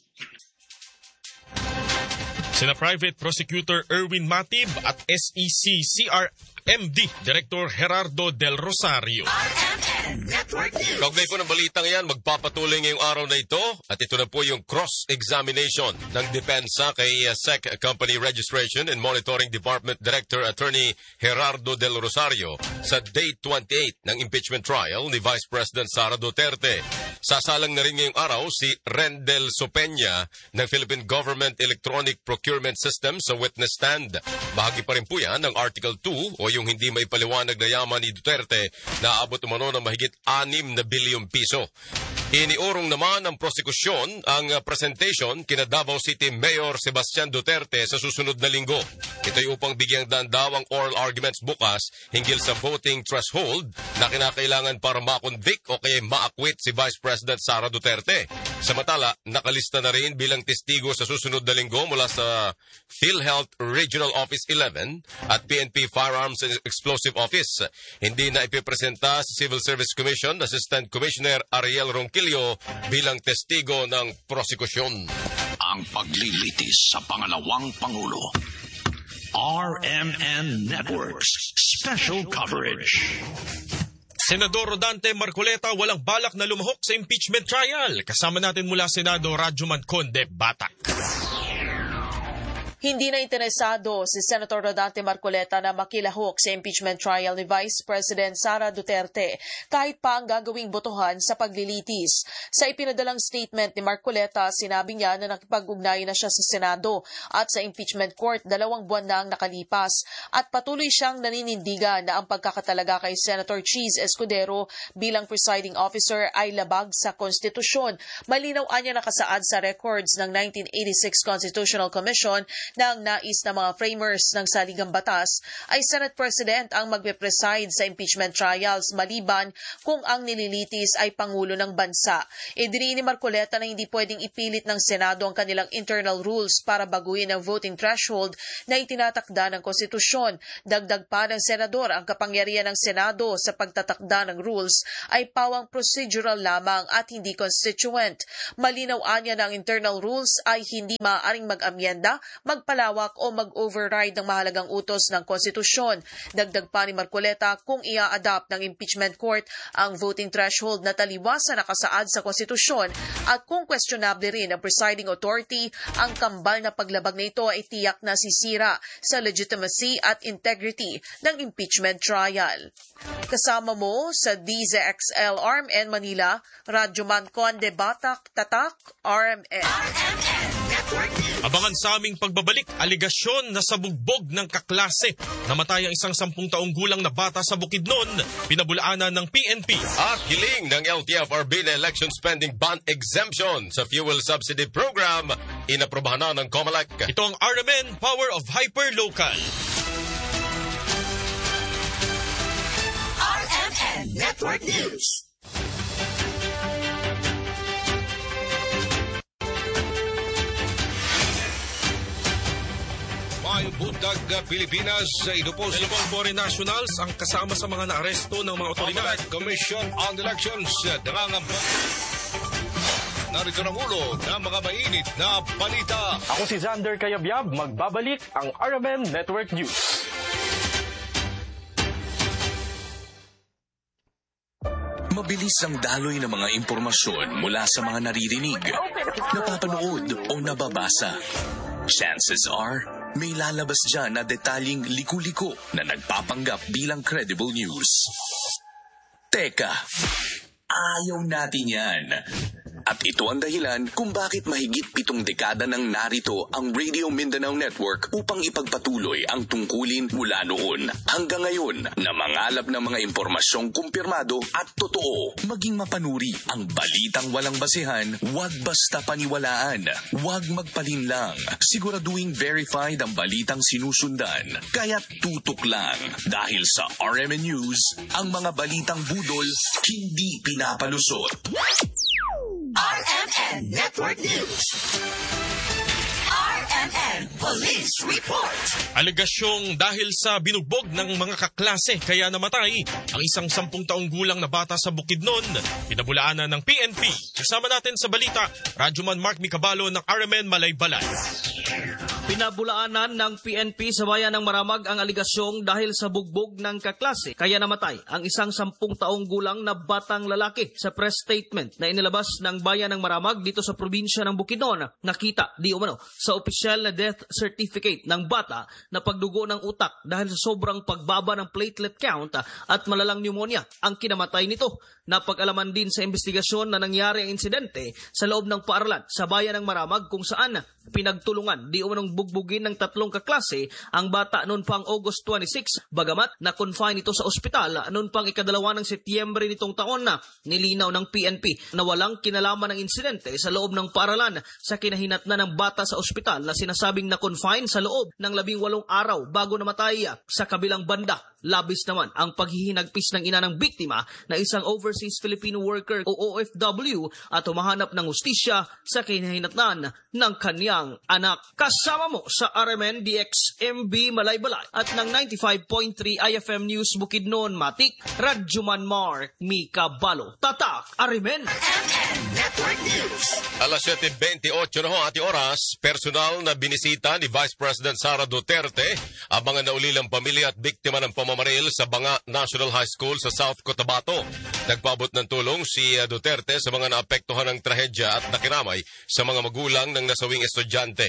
Sina Private Prosecutor Erwin Matib at S E C C R M D Director Gerardo Del Rosario. Kaugnay po ng balitang yan, magpapatuloy ngayong araw na ito at ito na po yung cross-examination ng depensa kay S E C Company Registration and Monitoring Department Director Attorney Gerardo Del Rosario sa Day twenty-eight ng impeachment trial ni Vice President Sara Duterte. Sasalang na rin ngayong araw si Rendel Sopeña ng Philippine Government Electronic Procurement System sa witness stand. Bahagi pa rin po yan ng Article two o yung hindi may paliwanag na yaman ni Duterte na aabot umano ng mahigit anim na bilyong piso. Iniurong naman ng prosekusyon ang presentation kina Davao City Mayor Sebastian Duterte sa susunod na linggo. Ito'y upang bigyang daan daw ang oral arguments bukas hinggil sa voting threshold na kinakailangan para ma-convict o kaya ma-acquit si Vice President Sara Duterte. Samantala, nakalista na rin bilang testigo sa susunod na linggo mula sa PhilHealth Regional Office eleven at P N P Firearms and Explosive Office. Hindi na ipipresenta sa Civil Service Commission Assistant Commissioner Ariel Ronquillo bilang testigo ng prosekusyon. Ang paglilitis sa pangalawang Pangulo. R M N Networks Special Coverage. Senador Rodante Marcoleta walang balak na lumahok sa impeachment trial. Kasama natin mula Senado, Radyo Conde Batak. Hindi na interesado si Senator Rodante Marcoleta na makilahok sa impeachment trial ni Vice President Sara Duterte kahit pa ang gagawing botohan sa paglilitis. Sa ipinadalang statement ni Marcoleta, sinabi niya na nakipag-ugnayan na siya sa Senado at sa impeachment court dalawang buwan na ang nakalipas at patuloy siyang naninindigan na ang pagkakatalaga kay Senator Cheese Escudero bilang presiding officer ay labag sa konstitusyon. Malinaw niya nakasaad sa records ng nineteen eighty-six Constitutional Commission na ang nais ng mga framers ng saligang batas ay Senate President ang magpe-preside sa impeachment trials maliban kung ang nililitis ay Pangulo ng Bansa. Idiniin ni Marcoleta na hindi pwedeng ipilit ng Senado ang kanilang internal rules para baguhin ang voting threshold na itinatakda ng konstitusyon. Dagdag pa ng Senador, ang kapangyarihan ng Senado sa pagtatakda ng rules ay pawang procedural lamang at hindi constituent. Malinaw anya na ang internal rules ay hindi maaaring mag-amyenda, magpalawak o mag-override ng mahalagang utos ng konstitusyon. Dagdag pa ni Marcoleta, kung ia-adapt ng impeachment court ang voting threshold na taliwas na nakasaad sa konstitusyon at kung questionable rin ang presiding authority, ang kambal na paglabag na ito ay tiyak na sisira sa legitimacy at integrity ng impeachment trial. Kasama mo sa D Z X L R M N Manila, Radyoman Conde Batak, Tatak, R M N. Abangan sa aming pagbabalik, aligasyon na sa bugbog ng kaklase. Namatay ang isang sampung taong gulang na bata sa Bukidnon, pinabulaanan ng P N P. At hiling ng L T F R B na election spending bond exemption sa fuel subsidy program, inaprobahan na ng COMELEC. Ito ang R M N Power of Hyperlocal. R M N Network News. May buntag Pilipinas sa idupos dalawang foreign nationals ang kasama sa mga naaresto ng mga otoridad. Commission on Elections, nangangamba. Narito ng ulo ng mga mainit na balita. Ako si Xander Kayabyab, magbabalik ang R M N Network News. Mabilis ang daloy ng mga impormasyon mula sa mga naririnig, napapanood o nababasa. Chances are, may lalabas dyan na detalyeng liku-liko na nagpapanggap bilang credible news. Teka, ayaw natin yan. At ito ang dahilan kung bakit mahigit pitong dekada nang narito ang Radio Mindanao Network upang ipagpatuloy ang tungkulin mula noon hanggang ngayon na mangalap ng mga impormasyong kumpirmado at totoo. Maging mapanuri ang balitang walang basehan, huwag basta paniwalaan, huwag magpalinlang. Siguraduhin verified ang balitang sinusundan, kaya't tutok lang. Dahil sa R M N News, ang mga balitang budol hindi pinapalusot. R M N Network News. R M N Police Report. Alegasyong dahil sa binugbog ng mga kaklase kaya namatay ang isang sampung taong gulang na bata sa Bukidnon, pinabulaanan ng P N P. Kasama natin sa balita, Radyoman Mark Micabalo ng R M N Malaybalay. Pinabulaanan ng P N P sa bayan ng Maramag ang aligasyong dahil sa bugbog ng kaklase kaya namatay ang isang sampung taong gulang na batang lalaki. Sa press statement na inilabas ng bayan ng Maramag dito sa probinsya ng Bukidnon, nakita di umano sa opisyal na death certificate ng bata na pagdugo ng utak dahil sa sobrang pagbaba ng platelet count at malalang pneumonia ang kinamatay nito. Napag-alaman din sa investigasyon na nangyari ang insidente sa loob ng paaralan sa bayan ng Maramag kung saan pinagtulungan di umanong bugbugin ng tatlong kaklase ang bata noon pang August twenty-six, bagamat na-confine ito sa ospital noon pang ikadalawa ng Setyembre nitong taon na. Nilinaw ng P N P na walang kinalaman ng insidente sa loob ng paaralan sa kinahinatnan ng bata sa ospital na sinasabing na-confine sa loob ng labing walong araw bago namatay. Sa kabilang banda, labis naman ang paghihinagpis ng ina ng biktima na isang overseas Filipino worker o O F W at humahanap ng hustisya sa kinahinatnan ng kanyang anak. Kasama mo sa R M N D X M B Malaybalay at ng ninety-five point three I F M News Bukidnon Matik, Radyoman Mark Micabalo. Tatak, R M N Network News. Alas seven twenty-eight na ho ati oras, personal na binisita ni Vice President Sara Duterte ang mga naulilang pamilya at biktima ng pamamaril sa Banga National High School sa South Cotabato. Nagpaabot ng tulong si Duterte sa mga naapektuhan ng trahedya at nakiramay sa mga magulang ng nasawing estudyante.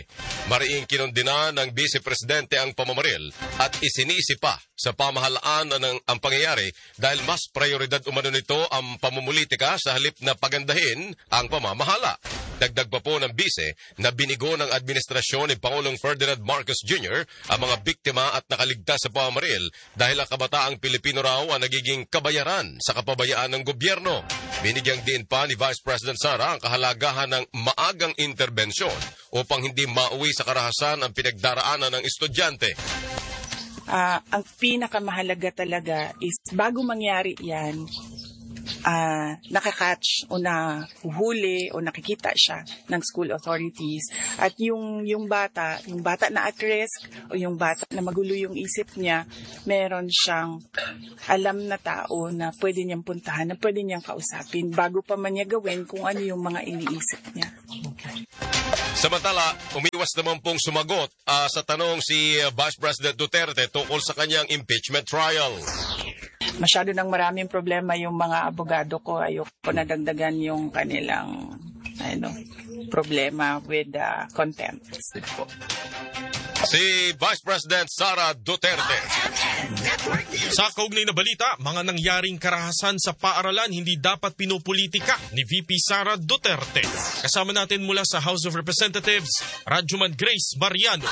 Mariing kinundina ng Vice Presidente ang pamamaril at isinisi pa sa pamahalaan ng ang pangyayari dahil mas prioridad umano nito ang pamumulitika sa halip na pagandahin ang pamamahala. Dagdag pa po ng Vice na binigo ng administrasyon ni Pangulong Ferdinand Marcos Junior ang mga biktima at nakaligtas sa pamamaril dahil ang kabataang Pilipino raw ang nagiging kabayaran sa kapabayaan ng gobyerno. Binigyang din pa ni Vice President Sara ang kahalagahan ng maagang interbensyon upang hindi mauwi sa karahasan ang pinagdaraanan ng estudyante. Uh, ang pinakamahalaga talaga is bago mangyari yan, uh, nakakatch o nahuhuli o nakikita siya ng school authorities. At yung, yung bata, yung bata na at risk o yung bata na magulo yung isip niya, meron siyang alam na tao na pwede niyang puntahan, na pwede niyang kausapin bago pa man niya gawin kung ano yung mga iniisip niya. Samantala, umiwas naman pong sumagot uh, sa tanong si uh, Vice President Duterte tungkol sa kanyang impeachment trial. Masyado nang maraming problema yung mga abogado ko. Ayoko na dagdagan yung kanilang ano, problema with uh, contempt. Si Vice President Sara Duterte. Sa kaugnay na balita, mga nangyaring karahasan sa paaralan hindi dapat pinopolitika ni V P Sara Duterte. Kasama natin mula sa House of Representatives, Radyoman Grace Mariano.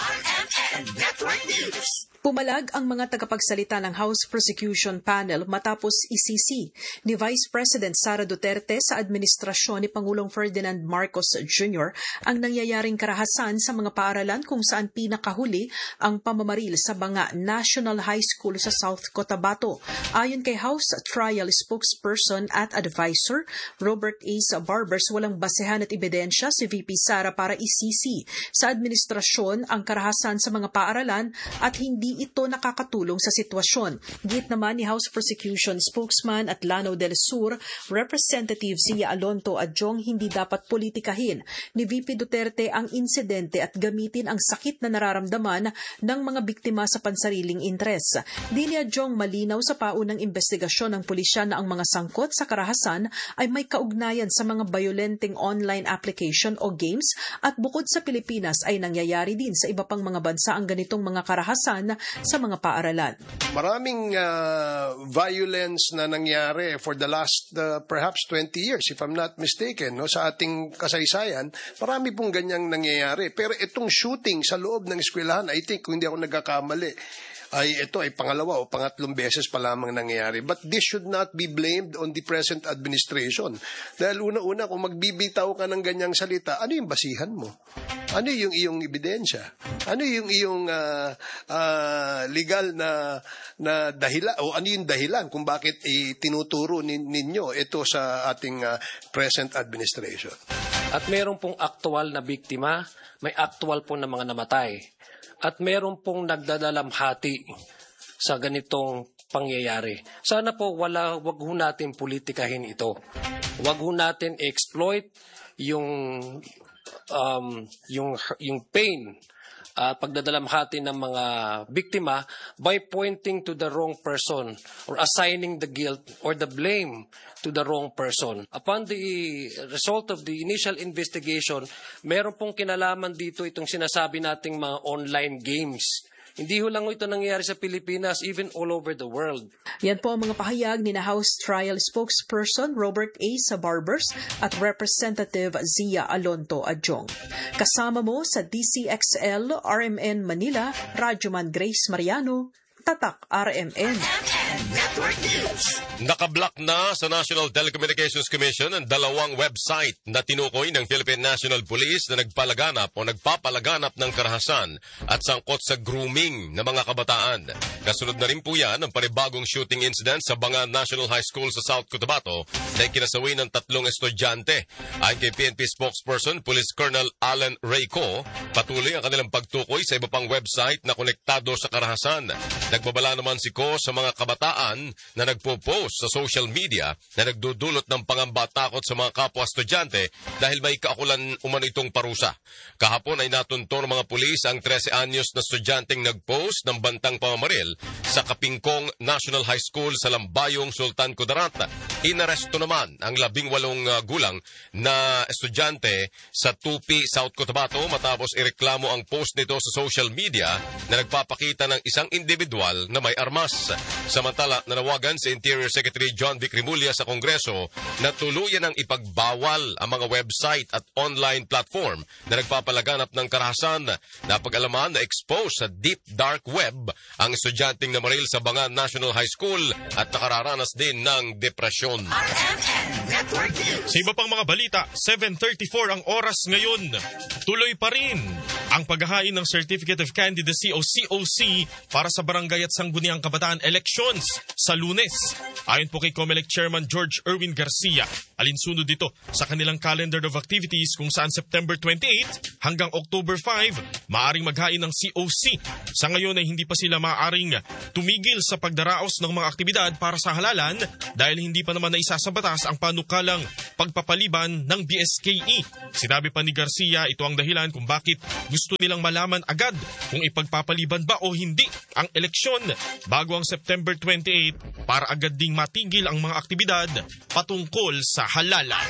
Pumalag ang mga tagapagsalita ng House Prosecution Panel matapos isisi ni Vice President Sara Duterte sa administrasyon ni Pangulong Ferdinand Marcos Junior ang nangyayaring karahasan sa mga paaralan kung saan pinakahuli ang pamamaril sa Banga National High School sa South Cotabato. Ayon kay House Trial Spokesperson at Advisor Robert A. Barbers, walang basehan at ebidensya si V P Sara para isisi sa administrasyon ang karahasan sa mga paaralan at hindi ito nakakatulong sa sitwasyon. Git naman ni House Prosecution Spokesman at Lanao del Sur, Representative Zia Alonto Adjong, hindi dapat politikahin ni V P Duterte ang insidente at gamitin ang sakit na nararamdaman ng mga biktima sa pansariling interes. Di ni Adjong malinaw sa paunang investigasyon ng pulisya na ang mga sangkot sa karahasan ay may kaugnayan sa mga violenteng online application o games at bukod sa Pilipinas ay nangyayari din sa iba pang mga bansa ang ganitong mga karahasan sa mga paaralan. Maraming uh, violence na nangyari for the last uh, perhaps twenty years, if I'm not mistaken, no, sa ating kasaysayan, marami pong ganyang nangyayari. Pero itong shooting sa loob ng eskwelahan, I think, kung hindi ako nagkakamali, ay ito ay pangalawa o pangatlong beses pa lamang nangyayari. But this should not be blamed on the present administration. Dahil una-una, kung magbibitaw ka ng ganyang salita, ano yung basihan mo? Ano yung iyong ebidensya? Ano yung iyong uh, uh, legal na, na dahilan? O ano yung dahilan kung bakit eh, tinuturo nin, ninyo ito sa ating uh, present administration? At meron pong aktual na biktima, may aktual po na mga namatay. At meron pong nagdadalamhati sa ganitong pangyayari. Sana po wala, wag ho natin politikahin ito. Wag ho natin exploit yung um, yung yung pain at uh, pagdadalamhati ng mga biktima by pointing to the wrong person or assigning the guilt or the blame to the wrong person. Upon the result of the initial investigation, meron pong kinalaman dito itong sinasabi nating mga online games. Hindi ho lang ito nangyayari sa Pilipinas, even all over the world. Yan po ang mga pahayag ni na House Trial Spokesperson Robert A. Barbers at Representative Zia Alonto Adjong. Kasama mo sa D C X L R M N Manila, Radyoman Grace Mariano, Tatak R M N. Nakablock na sa National Telecommunications Commission ang dalawang website na tinukoy ng Philippine National Police na nagpalaganap o nagpapalaganap ng karahasan at sangkot sa grooming ng mga kabataan. Kasunod na rin po yan ang panibagong shooting incident sa Banga National High School sa South Cotabato na ikinasawi ng tatlong estudyante. Ayon kay P N P spokesperson Police Colonel Alan Rayco, patuloy ang kanilang pagtukoy sa iba pang website na konektado sa karahasan. Nagbabala naman si Ko sa mga kabataan kabataan na nagpo-post sa social media na nagdudulot ng pangamba at takot sa mga kapwa estudyante dahil may kaukulan umano itong parusa. Kahapon ay natunto ng mga pulis ang trese anyos na estudyanteng nagpost ng bantang pamamaril sa Kapingkong National High School sa Lambayong, Sultan Kudarat. Inaresto naman ang labing walong uh, gulang na estudyante sa Tupi, South Cotabato matapos ireklamo ang post nito sa social media na nagpapakita ng isang individual na may armas. Samantala, nanawagan si Interior Secretary John Vic Rimulya sa Kongreso na tuluyan ang ipagbawal ang mga website at online platform na nagpapalaganap ng karahasan. Napag-alaman na expose sa deep dark web ang estudyanteng namaril sa Bangan National High School at nakararanas din ng depresyon. Sa iba pang mga balita, seven thirty-four ang oras ngayon. Tuloy pa rin ang paghahain ng Certificate of Candidacy o C O C para sa Barangay at Sangguniang Kabataan Elections sa Lunes. Ayon po kay COMELEC Chairman George Erwin Garcia, alinsunod dito sa kanilang calendar of activities kung saan September twenty-eight hanggang October five maaring maghain ng C O C. Sa ngayon ay hindi pa sila maaring tumigil sa pagdaraos ng mga aktibidad para sa halalan dahil hindi pa naman naisa sa batas ang panukalang pagpapaliban ng B S K E. Sinabi pa ni Garcia, ito ang dahilan kung bakit gusto nilang malaman agad kung ipagpapaliban ba o hindi ang eleksyon bago ang September twenty-eight para agad ding matigil ang mga aktibidad patungkol sa halalan.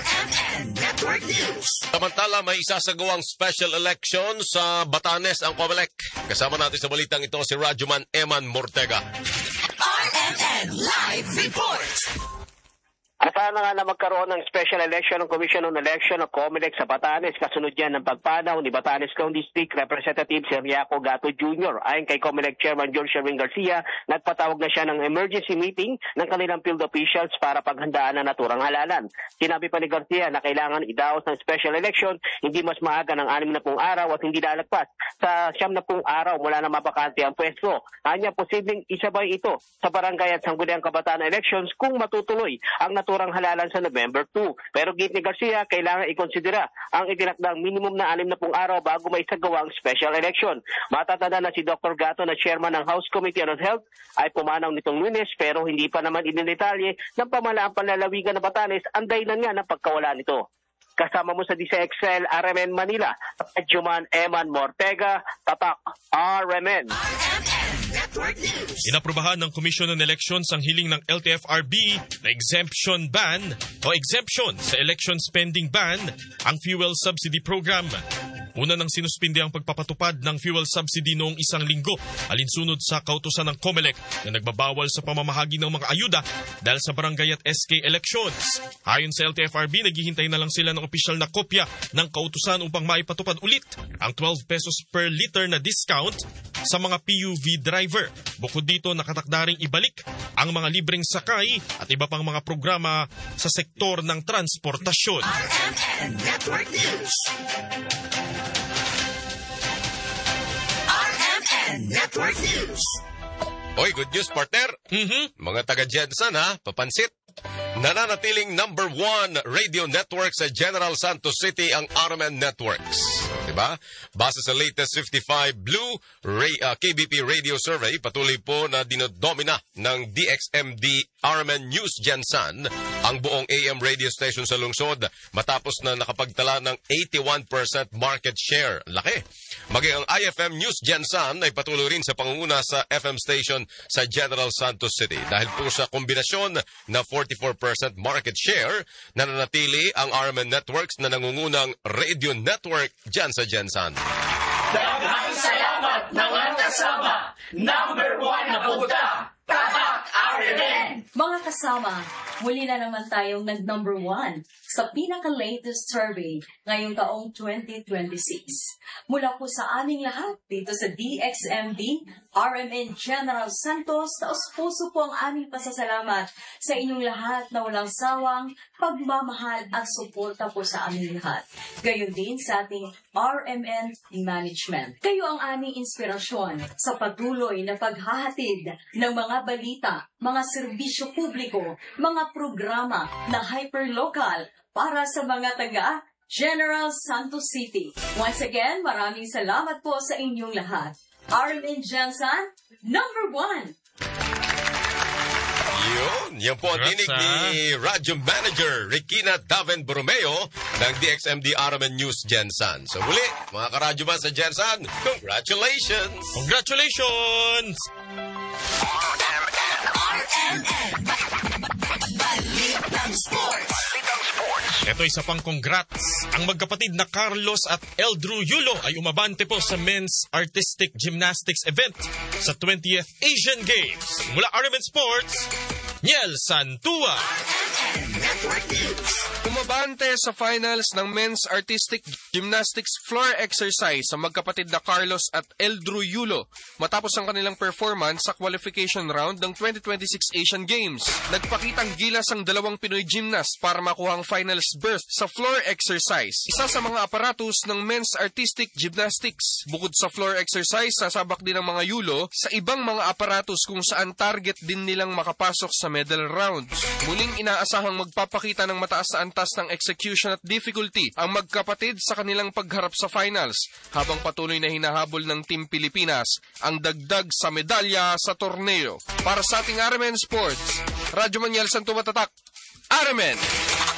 Samantala, may isasagawang special election sa Batanes ang COMELEC. Kasama natin sa balitang ito si Radyoman Eman Mortega. R M N Live Report. Asahan na nga na magkaroon ng special election ng Commission on Election ng COMELEC sa Batanes. Kasunod yan ng pagpanaw ni Batanes County District Representative Seriaco Gato Junior Ayon kay COMELEC Chairman George Erwin Garcia, nagpatawag na siya ng emergency meeting ng kanilang field officials para paghandaan ng naturang halalan. Sinabi pa ni Garcia na kailangan idaos ng special election hindi mas maaga ng anim na pung araw at hindi lalagpas sa siyam na pung araw mula na mabakante ang pwesto. Anya, posibleng isabay ito sa Barangay at Sangguniang Kabataan Elections kung matutuloy ang naturang halalan sa November two. Pero git ni Garcia, kailangan ikonsidera ang itinakdang minimum na anim na pung araw bago may isagawang special election. Matatanda na si Doctor Gato na chairman ng House Committee on Health ay pumanaw nitong Lunes pero hindi pa naman inidetalye ng pamalaang panlalawigan ng Batanes ang dahilan nga ng pagkawala nito. Kasama mo sa D C X L R M N Manila, Radyoman Eman Mortega, Tatak R M N. Inaprubahan ng Commission on Elections ang hiling ng L T F R B na exemption ban o exemption sa election spending ban ang fuel subsidy program. Una nang sinuspindi ang pagpapatupad ng fuel subsidy noong isang linggo, alinsunod sa kautusan ng COMELEC na nagbabawal sa pamamahagi ng mga ayuda dahil sa barangay at S K elections. Ayon sa L T F R B, naghihintay na lang sila ng opisyal na kopya ng kautusan upang maipatupad ulit ang twelve pesos per liter na discount sa mga P U V driver. Bukod dito, nakatakda ring ibalik ang mga libreng sakay at iba pang mga programa sa sektor ng transportasyon. R M N Network News. R M N Network News. Oy, good news, partner. Mm-hmm. Mga taga-Jensen, ha? Papansit. Nananatiling number one radio network sa General Santos City ang R M N Networks. Diba? Base sa latest fifty-five Blue Ray, uh, K B P Radio Survey, patuloy po na dinodomina ng D X M D R M N News Jensen ang buong A M radio station sa lungsod matapos na nakapagtala ng eighty-one percent market share. Laki. Maging ang I F M News Jensen ay patuloy rin sa pangunguna sa F M station sa General Santos City. Dahil po sa kombinasyon na forty-four percent market share, nananatili ang R M N Networks na nangungunang radio network dyan sa Jensen. Daghang salamat mga kasama. Number one na punta. Tatak R M N. Mga kasama, muli na naman tayong nag-number one sa pinaka-latest survey ngayong taong twenty twenty-six. Mula po sa aming lahat dito sa D X M D, R M N General Santos, taos-puso po ang aming pasasalamat sa inyong lahat na walang sawang pagmamahal at suporta po sa aming lahat. Gayon din sa ating R M N Management. Kayo ang aming inspirasyon sa patuloy na paghahatid ng mga balita, mga serbisyo publiko, mga programa na hyperlocal para sa mga taga General Santos City. Once again, maraming salamat po sa inyong lahat. R M N Jensen, number one! Yun, yan po ang tinig ni Radyo Manager Regina Daven Borromeo ng D X M D R M N News Gensan. So muli, mga karadyo man sa Gensan, congratulations! Congratulations! Balitang Sports. Ito isa pang congrats. Ang magkapatid na Carlos at Eldrew Yulo ay umabante po sa Men's Artistic Gymnastics event sa twentieth Asian Games. Mula R M N Sports, Niel Santua. Umabante sa finals ng Men's Artistic Gymnastics floor exercise sa magkapatid na Carlos at Eldrew Yulo matapos ang kanilang performance sa qualification round ng twenty twenty-six Asian Games. Nagpakitang gilas ang dalawang Pinoy gymnast para makuha ang finals berth sa floor exercise, isa sa mga aparatus ng Men's Artistic Gymnastics. Bukod sa floor exercise, sasabak din ang mga Yulo sa ibang mga aparatus kung saan target din nilang makapasok sa medal rounds. Muling inaasahang magpapakita ng mataas na antas ng execution at difficulty ang magkapatid sa kanilang pagharap sa finals, habang patuloy na hinahabol ng Team Pilipinas ang dagdag sa medalya sa torneo. Para sa ating R M N Sports, Radyo Manuel Santo Matatak, R M N.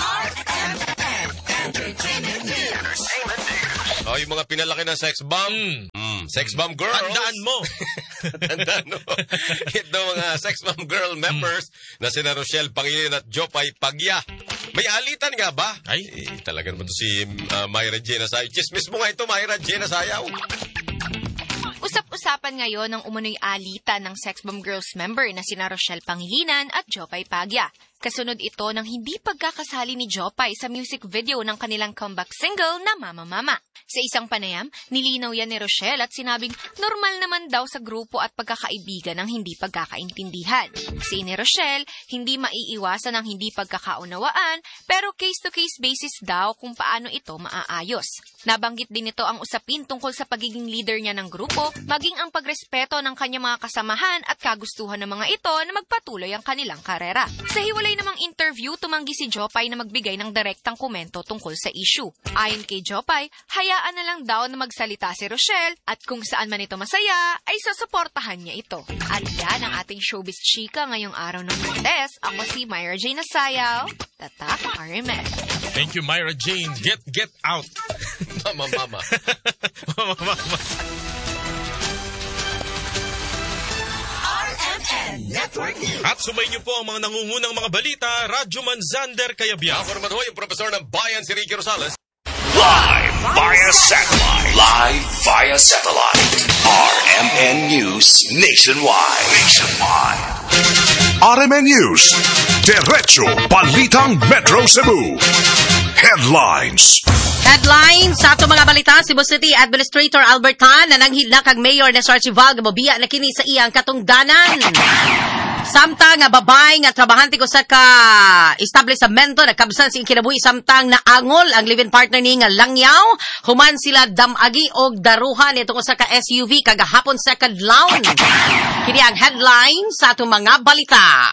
Oh, yung mga pinalaki ng sex bomb. Mm. Mm, sex bomb girls. Tandaan mo. Tandaan mo. Ito mga sex bomb girl members mm. na sina Rochelle Pangilinan at Jopay Pagya. May alitan nga ba? Ay. Eh, talaga naman to si uh, Myra Jena Sayaw. Chismis mo nga ito, Myra Jena Sayaw. Usap-usapan ngayon ang umunoy alitan ng sex bomb girls member na sina Rochelle Pangilinan at Jopay Pagya. Kasunod ito ng hindi pagkakasali ni Jopay sa music video ng kanilang comeback single na Mama Mama. Sa isang panayam, nilinaw yan ni Rochelle at sinabing normal naman daw sa grupo at pagkakaibigan ng hindi pagkakaintindihan. Si ni Rochelle, hindi maiiwasan ang hindi pagkakaunawaan, pero case-to-case basis daw kung paano ito maaayos. Nabanggit din ito ang usapin tungkol sa pagiging leader niya ng grupo, maging ang pagrespeto ng kanyang mga kasamahan at kagustuhan ng mga ito na magpatuloy ang kanilang karera. Sa hiwalay namang interview, tumanggi si Jopay na magbigay ng direktang komento tungkol sa issue. Ayon kay Jopay, hayaan na lang daw na magsalita si Rochelle at kung saan man ito masaya, ay sasuportahan niya ito. At yan ang ating showbiz chika ngayong araw ng Martes. Ako si Myra Jane Sayaw, Tatak R M N. Thank you, Myra Jane. Get, get out. Mama, mama. Mama, mama. At sumay niyo po ang mga nangungunang mga balita, Radyo Manzander Kayabyab. Ako naman ho, yung profesor ng bayan, si Ricky Rosales. Live via satellite. Live via satellite. R M N News Nationwide. Nationwide. R M N News. Derecho Balitang Metro Cebu. Headlines. Headlines sa ato mga balita, Cebu City Administrator Albert Tan nananghid na kag Mayor na Sarchi Val gamobiya na kini sa iyang katungdanan. Samtang nga babay nga trabahante ko sa ka establishmento nagkabsan si kinabuhi samtang na angol ang live-in partner ni nga Langyaw, human sila damagi og daruhan itong sa ka S U V kagahapon sa kadlawon. Kini ang headlines sa ato mga balita.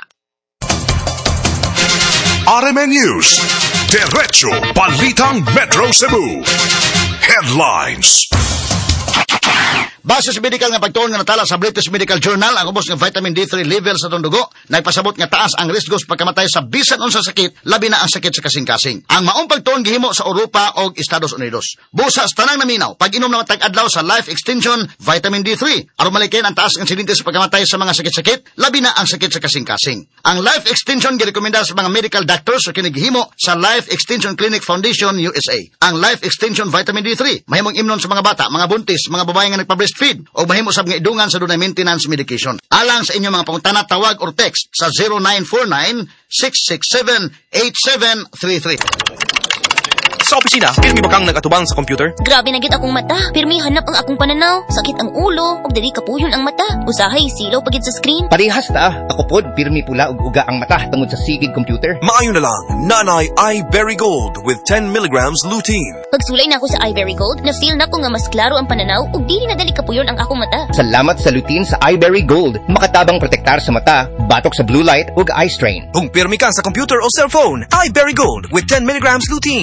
R M N News. Derecho Balitang Metro Cebu. Headlines. Base sa medical nga pagtuon nga natala sa British Medical Journal, ang ubos nga vitamin D three level sa itong dugo, nagpasabot nga taas ang riesgo sa pagkamatay sa bisan unsa sakit, labi na ang sakit sa kasing-kasing. Ang maong pagtuon gihimo sa Europa o Estados Unidos. Busa sa tanang naminaw, pag-inom na tag-adlaw sa Life Extension Vitamin D three, aron malikin ang taas ang insidente sa pagkamatay sa mga sakit-sakit, labi na ang sakit sa kasing-kasing. Ang Life Extension girekomenda sa mga medical doctors sa kinigihimo sa Life Extension Clinic Foundation U S A. Ang Life Extension Vitamin D three, mahimong imnon sa mga bata, mga buntis, mga babae nga nagpa-breastfeed o mahimo sab nga idungan sa dunay maintenance medication. Alang sa inyong mga pangutana, tawag or text sa zero nine four nine, six six seven, eight seven three three. Sa opisina, pirmi ba kang nag-atubang sa computer? Grabe na gid akong mata. Pirmi hanap ang akong pananaw. Sakit ang ulo, ug dili kapuyon ang mata. Usahay silaw pagid sa screen. Parehas ta. Ako pod pirmi pula ug uga ang mata tungod sa sigig computer. Maayo na lang. Nanay iBerry Gold with ten milligrams lutein. Pagsulay na ako sa iBerry Gold, na-feel na ko nga mas klaro ang pananaw ug dili na dali kapuyon ang akong mata. Salamat sa lutein sa iBerry Gold. Makatabang protektar sa mata, batok sa blue light ug eye strain. Kung pirmi ka sa computer o cellphone, iBerry Gold with ten milligrams lutein. A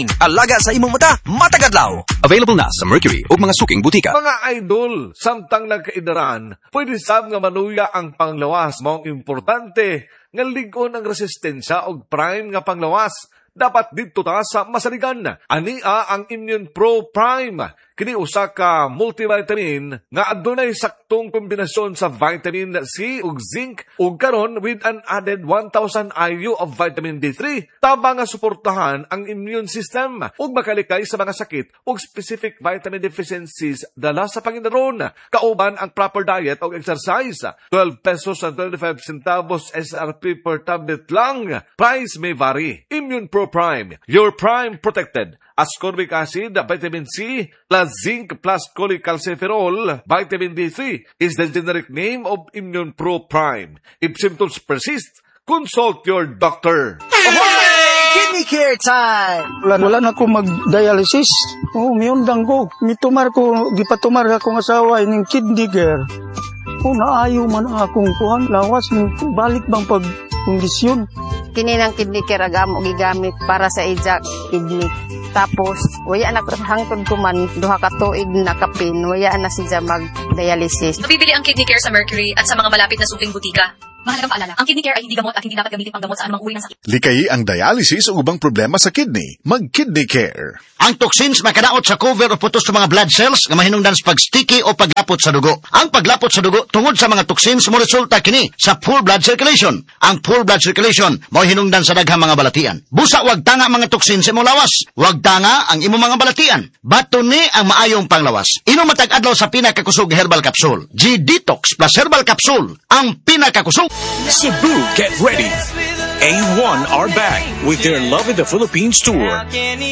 pagbaga sa imong mata matagadlaw. Available na sa Mercury ug mga suking butika. Mga idol, samtang nagkaidaran, pwede sab nga maluya ang panglawas. Maong importante nga ligon ang resistensya og prime nga panglawas. Dapat dito ta sa masaligan. Ania ang Immune Pro Prime. Kini usa ka multivitamin nga adunay saktong kombinasyon sa vitamin C ug zinc ug karon with an added one thousand I U of vitamin D three tabang nga suportahan ang immune system ug makalikay sa mga sakit ug specific vitamin deficiencies dala sa panginaron. Kauban ang proper diet ug exercise. twelve pesos and twenty-five centavos S R P per tablet lang. Price may vary. Immune Pro Prime, your prime protected. Ascorbic acid, vitamin C, plus zinc, plus cholecalciferol, vitamin D three is the generic name of Immune Pro Prime. If symptoms persist, consult your doctor. Kidney care time! Wala, wala na ko mag-dialysis. Oh, miyundang ko. Mitumar ko, di pa tumar akong asawa ining kidney care. Oh, naayo man akong kuhang lawas. Balik bang pag-kondisyon? Kini ng kidney care agam o gigamit para sa ija kidney. Tapos, waya na hangtod ko man, duha ka tuig na kapin, waya na siya mag-dialysis. Mabibili ang kidney care sa Mercury at sa mga malapit na suking butika. Mahalagang paalala, ang kidney care ay hindi gamot at hindi dapat gamitin panggamot sa anumang uri ng sakit. Likayi ang dialysis o ubang problema sa kidney. Mag-kidney care. Ang toxins makadaot sa cover o putos sa mga blood cells nga mahinungdan sa pag-sticky o paglapot sa dugo. Ang paglapot sa dugo tungod sa mga toxins mo resulta kini sa poor blood circulation. Ang poor blood circulation mo hinungdan sa daghang mga balatian. Busa wag tanga mga toxins sa imong lawas. Wag tanga ang imong mga balatian. Bato ni ang maayong panglawas. Inom matag adlaw sa pinakakusog herbal capsule. G-Detox plus herbal capsule. Ang pinakakusog. Cebu, get ready. A one are back with their Love in the Philippines tour.